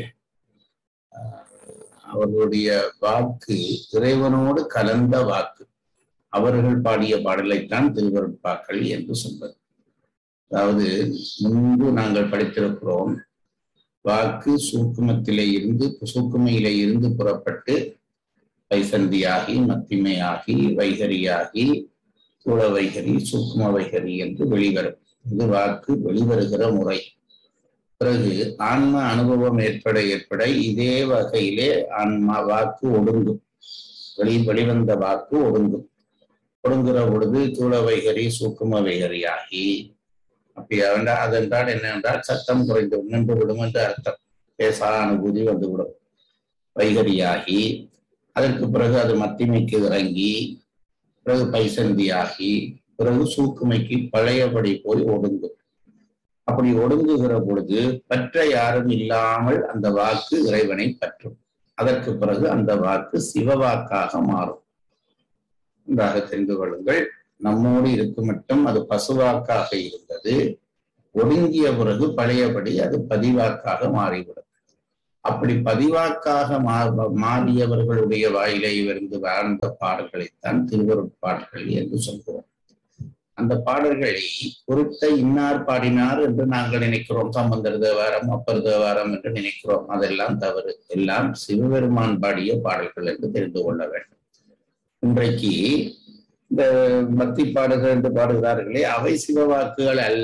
அவர்களுடைய வாக்கு இறைவனோடு கலந்த வாக்கு. அவர்கள் பாடிய பாடலைத்தான் திருவருட்பாக்கள் என்று சொல்வது. அதாவது முன்பு நாங்கள் படித்திருக்கிறோம், வாக்கு சூக்குமத்திலே இருந்து சூக்குமையிலே இருந்து புறப்பட்டு வைசந்தியாகி மத்திமையாகி வைகரியாகி தூள வைகரி சூக்கும வைகரி என்று வெளிவரும். இது வாக்கு வெளிவருகிற முறை. பிறகு ஆன்ம அனுபவம் ஏற்பட ஏற்பட இதே வகையிலே ஆன்மா வாக்கு ஒடுங்கும். வெளி வெளிவந்த வாக்கு ஒடுங்கும். ஒடுங்குற பொழுது தூள வைகரி சூக்கும வைகரியாகி, அப்படி வேண்டாம். அதென்றால் என்னென்றால் சத்தம் குறைந்து நின்று விடும் என்று அர்த்தம். பேசா அனுபூதி வந்துவிடும். வைகரியாகி அதற்கு பிறகு அது மத்திமைக்கு இறங்கி, பிறகு பைசந்தியாகி, பிறகு சூக்குமைக்கு பழையபடி போய் ஒடுங்கும். அப்படி ஒடுங்குகிற பொழுது பற்ற யாரும் இல்லாமல் அந்த வாக்கு இறைவனை பற்றும். அதற்கு பிறகு அந்த வாக்கு சிவவாக்காக மாறும். நன்றாக தெரிந்து கொள்ளுங்கள். நம்மோடு இருக்கும் மட்டும் அது பசுவாக்காக இருந்தது. ஒடுங்கிய பிறகு பழையபடி அது பதிவாக்காக மாறிவிடும். அப்படி பதிவாக்காக மாறியவர்களுடைய வாயிலை இருந்து வாழ்ந்த பாடல்களைத்தான் திருவருட்பாடல்கள் என்று சொல்கிறோம். அந்த பாடல்களை பொருத்த இன்னார் பாடினார் என்று நாங்கள் நினைக்கிறோம். சம்பந்தர் தேவாரம், அப்பர் தேவாரம் என்று நினைக்கிறோம். அதெல்லாம் தவறு. எல்லாம் சிவபெருமான் பாடிய பாடல்கள் என்று தெரிந்து கொள்ள வேண்டும். இன்றைக்கு இந்த பக்தி பாடல்கள் என்று பாடுகிறார்களே, அவை சிவவாக்குகள் அல்ல.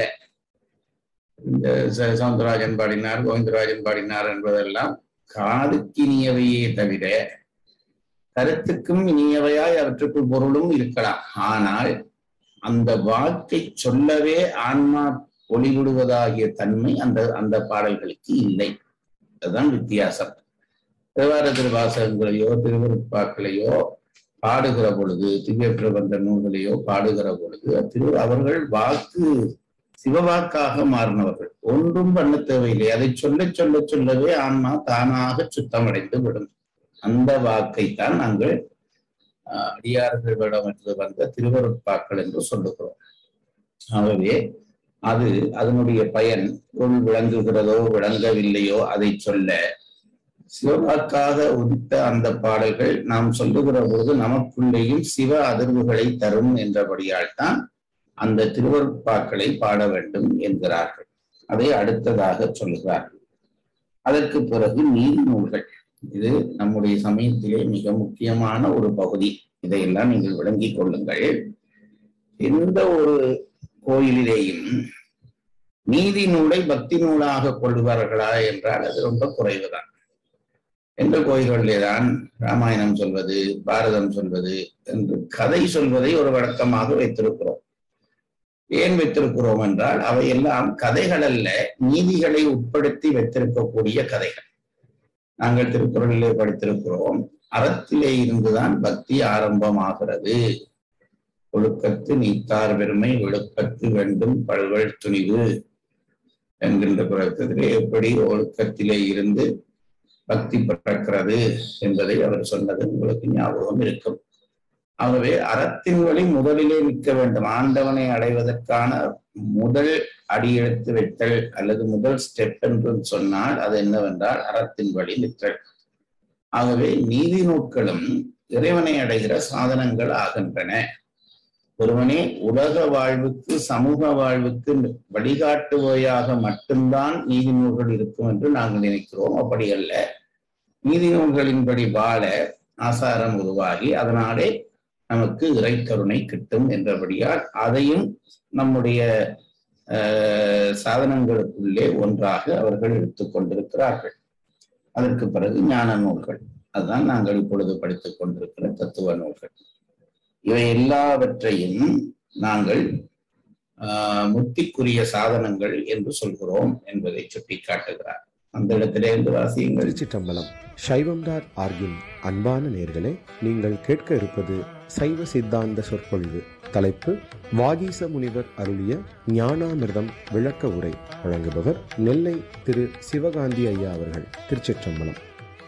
இந்த சவுந்தரராஜன் பாடினார், கோவிந்தராஜன் பாடினார் என்பதெல்லாம் காதுக்கு இனியவையே தவிர கருத்துக்கும் இனியவையாய் அவற்றுக்குள் பொருளும் இருக்கலாம். ஆனால் அந்த வாக்கை சொல்லவே ஆன்மா ஒளிவிடுவதாகிய தன்மை அந்த அந்த பாடல்களுக்கு இல்லை. அதுதான் வித்தியாசம். தேவார திருவாசகங்களையோ திருவருட்பாக்களையோ பாடுகிற பொழுது, திவ்ய பிரபந்த நூல்களையோ பாடுகிற பொழுது திரு அவர்கள் வாக்கு சிவவாக்காக மாறினவர்கள். ஒன்றும் பண்ண தேவையில்லை. அதை சொல்ல சொல்ல சொல்லவே ஆன்மா தானாக சுத்தமடைந்து விடும். அந்த வாக்கைத்தான் நாங்கள் அடியார்களிடமிருந்து வந்த திருவருட்பாக்கள் என்று சொல்லுகிறோம். ஆகவே அது அதனுடைய பயன் பொருள் விளங்குகிறதோ விளங்கவில்லையோ அதை சொல்ல சிவவாக்காக உதித்த அந்த பாடல்கள் நாம் சொல்லுகிற பொழுது நமக்குள்ளேயும் சிவ அதிர்வுகளை தரும் என்றபடியால் தான் அந்த திருவருட்பாக்களை பாட வேண்டும் என்கிறார்கள். அதை அடுத்ததாக சொல்கிறார்கள். அதற்கு பிறகு நீதி நூல்கள். இது நம்முடைய சமயத்திலே மிக முக்கியமான ஒரு பகுதி. இதையெல்லாம் நீங்கள் விளங்கிக் கொள்ளுங்கள். எந்த ஒரு கோயிலிலேயும் நீதி நூலை பக்தி நூலாக கொள்வார்களா என்றால் அது ரொம்ப குறைவுதான். எங்கள் கோயில்களிலேதான் ராமாயணம் சொல்வது, பாரதம் சொல்வது என்று கதை சொல்வதை ஒரு வழக்கமாக வைத்திருக்கிறோம். ஏன் வைத்திருக்கிறோம் என்றால் அவையெல்லாம் கதைகள் அல்ல, நீதிகளை உட்படுத்தி வைத்திருக்கக்கூடிய கதைகள். நாங்கள் திருக்குறளிலே படித்திருக்கிறோம், அறத்திலே இருந்துதான் பக்தி ஆரம்பமாகிறது. ஒழுக்கத்து நீத்தார் பெருமை விழுப்பத்து வேண்டும் பல்வள் துணிவு என்கின்ற குரத்திலே எப்படி ஒழுக்கத்திலே இருந்து பக்தி பிறக்கிறது என்பதை அவர் சொன்னது உங்களுக்கு ஞாபகம் இருக்கும். ஆகவே அறத்தின் வழி முதலிலே நிற்க வேண்டும். ஆண்டவனை அடைவதற்கான முதல் அடியெடுத்து வைத்தல் அல்லது முதல் ஸ்டெப் என்று சொன்னால் அது என்னவென்றால் அறத்தின் வழி நிற்றல். ஆகவே நீதி நூல்களும் இறைவனை அடைகிற சாதனங்கள் ஆகின்றன. ஒருவனே உலக வாழ்வுக்கு சமூக வாழ்வுக்கு வழிகாட்டுவையாக மட்டும்தான் நீதி நூல்கள் இருக்கும் என்று நாங்கள் நினைக்கிறோம். அப்படி அல்ல. நீதி நூல்களின்படி வாழ ஆசாரம் உருவாகி அதனாலே நமக்கு இறைக்கருணை கிட்டும் என்றபடியால் அதையும் நம்முடைய அஹ் சாதனங்களுக்குள்ளே ஒன்றாக அவர்கள் எடுத்துக் கொண்டிருக்கிறார்கள். அதற்கு பிறகு ஞான நூல்கள், அதுதான் நாங்கள் இப்பொழுது படித்துக் கொண்டிருக்கிற தத்துவ நூல்கள். இவை எல்லாவற்றையும் நாங்கள் ஆஹ் முத்திக்குரிய சாதனங்கள் என்று சொல்கிறோம் என்பதை சுட்டி காட்டுகிறார். அந்த இடத்திலே இருந்து வாசியுங்கள். திருச்சிற்றம்பலம். சைவம் டாட் ஆர்கின் அன்பான நேயர்களே, நீங்கள் கேட்க இருப்பது சைவ சித்தாந்த சொற்பொழிவு. தலைப்பு வாகீச முனிவர் அருளிய ஞானாமிர்தம் விளக்க உரை. வழங்குபவர் நெல்லை திரு சிவகாந்தி ஐயா அவர்கள். திருச்சிற்றம்பலம்.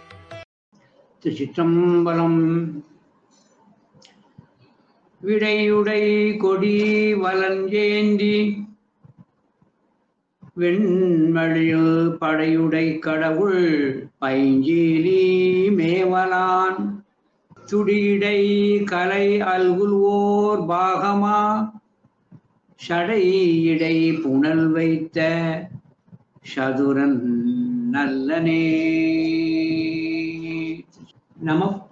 திருச்சிற்றம்பலம். விடையுடை கொடி வலஞ்சேந்தி வெண்மழியு படையுடை கடவுள் பைஞ்சீலி மேவலான் துடிடை கலை அல்குல்வோர் பாகமா ஷடையிடை புனல் வைத்த சதுரன் நல்லனே. நம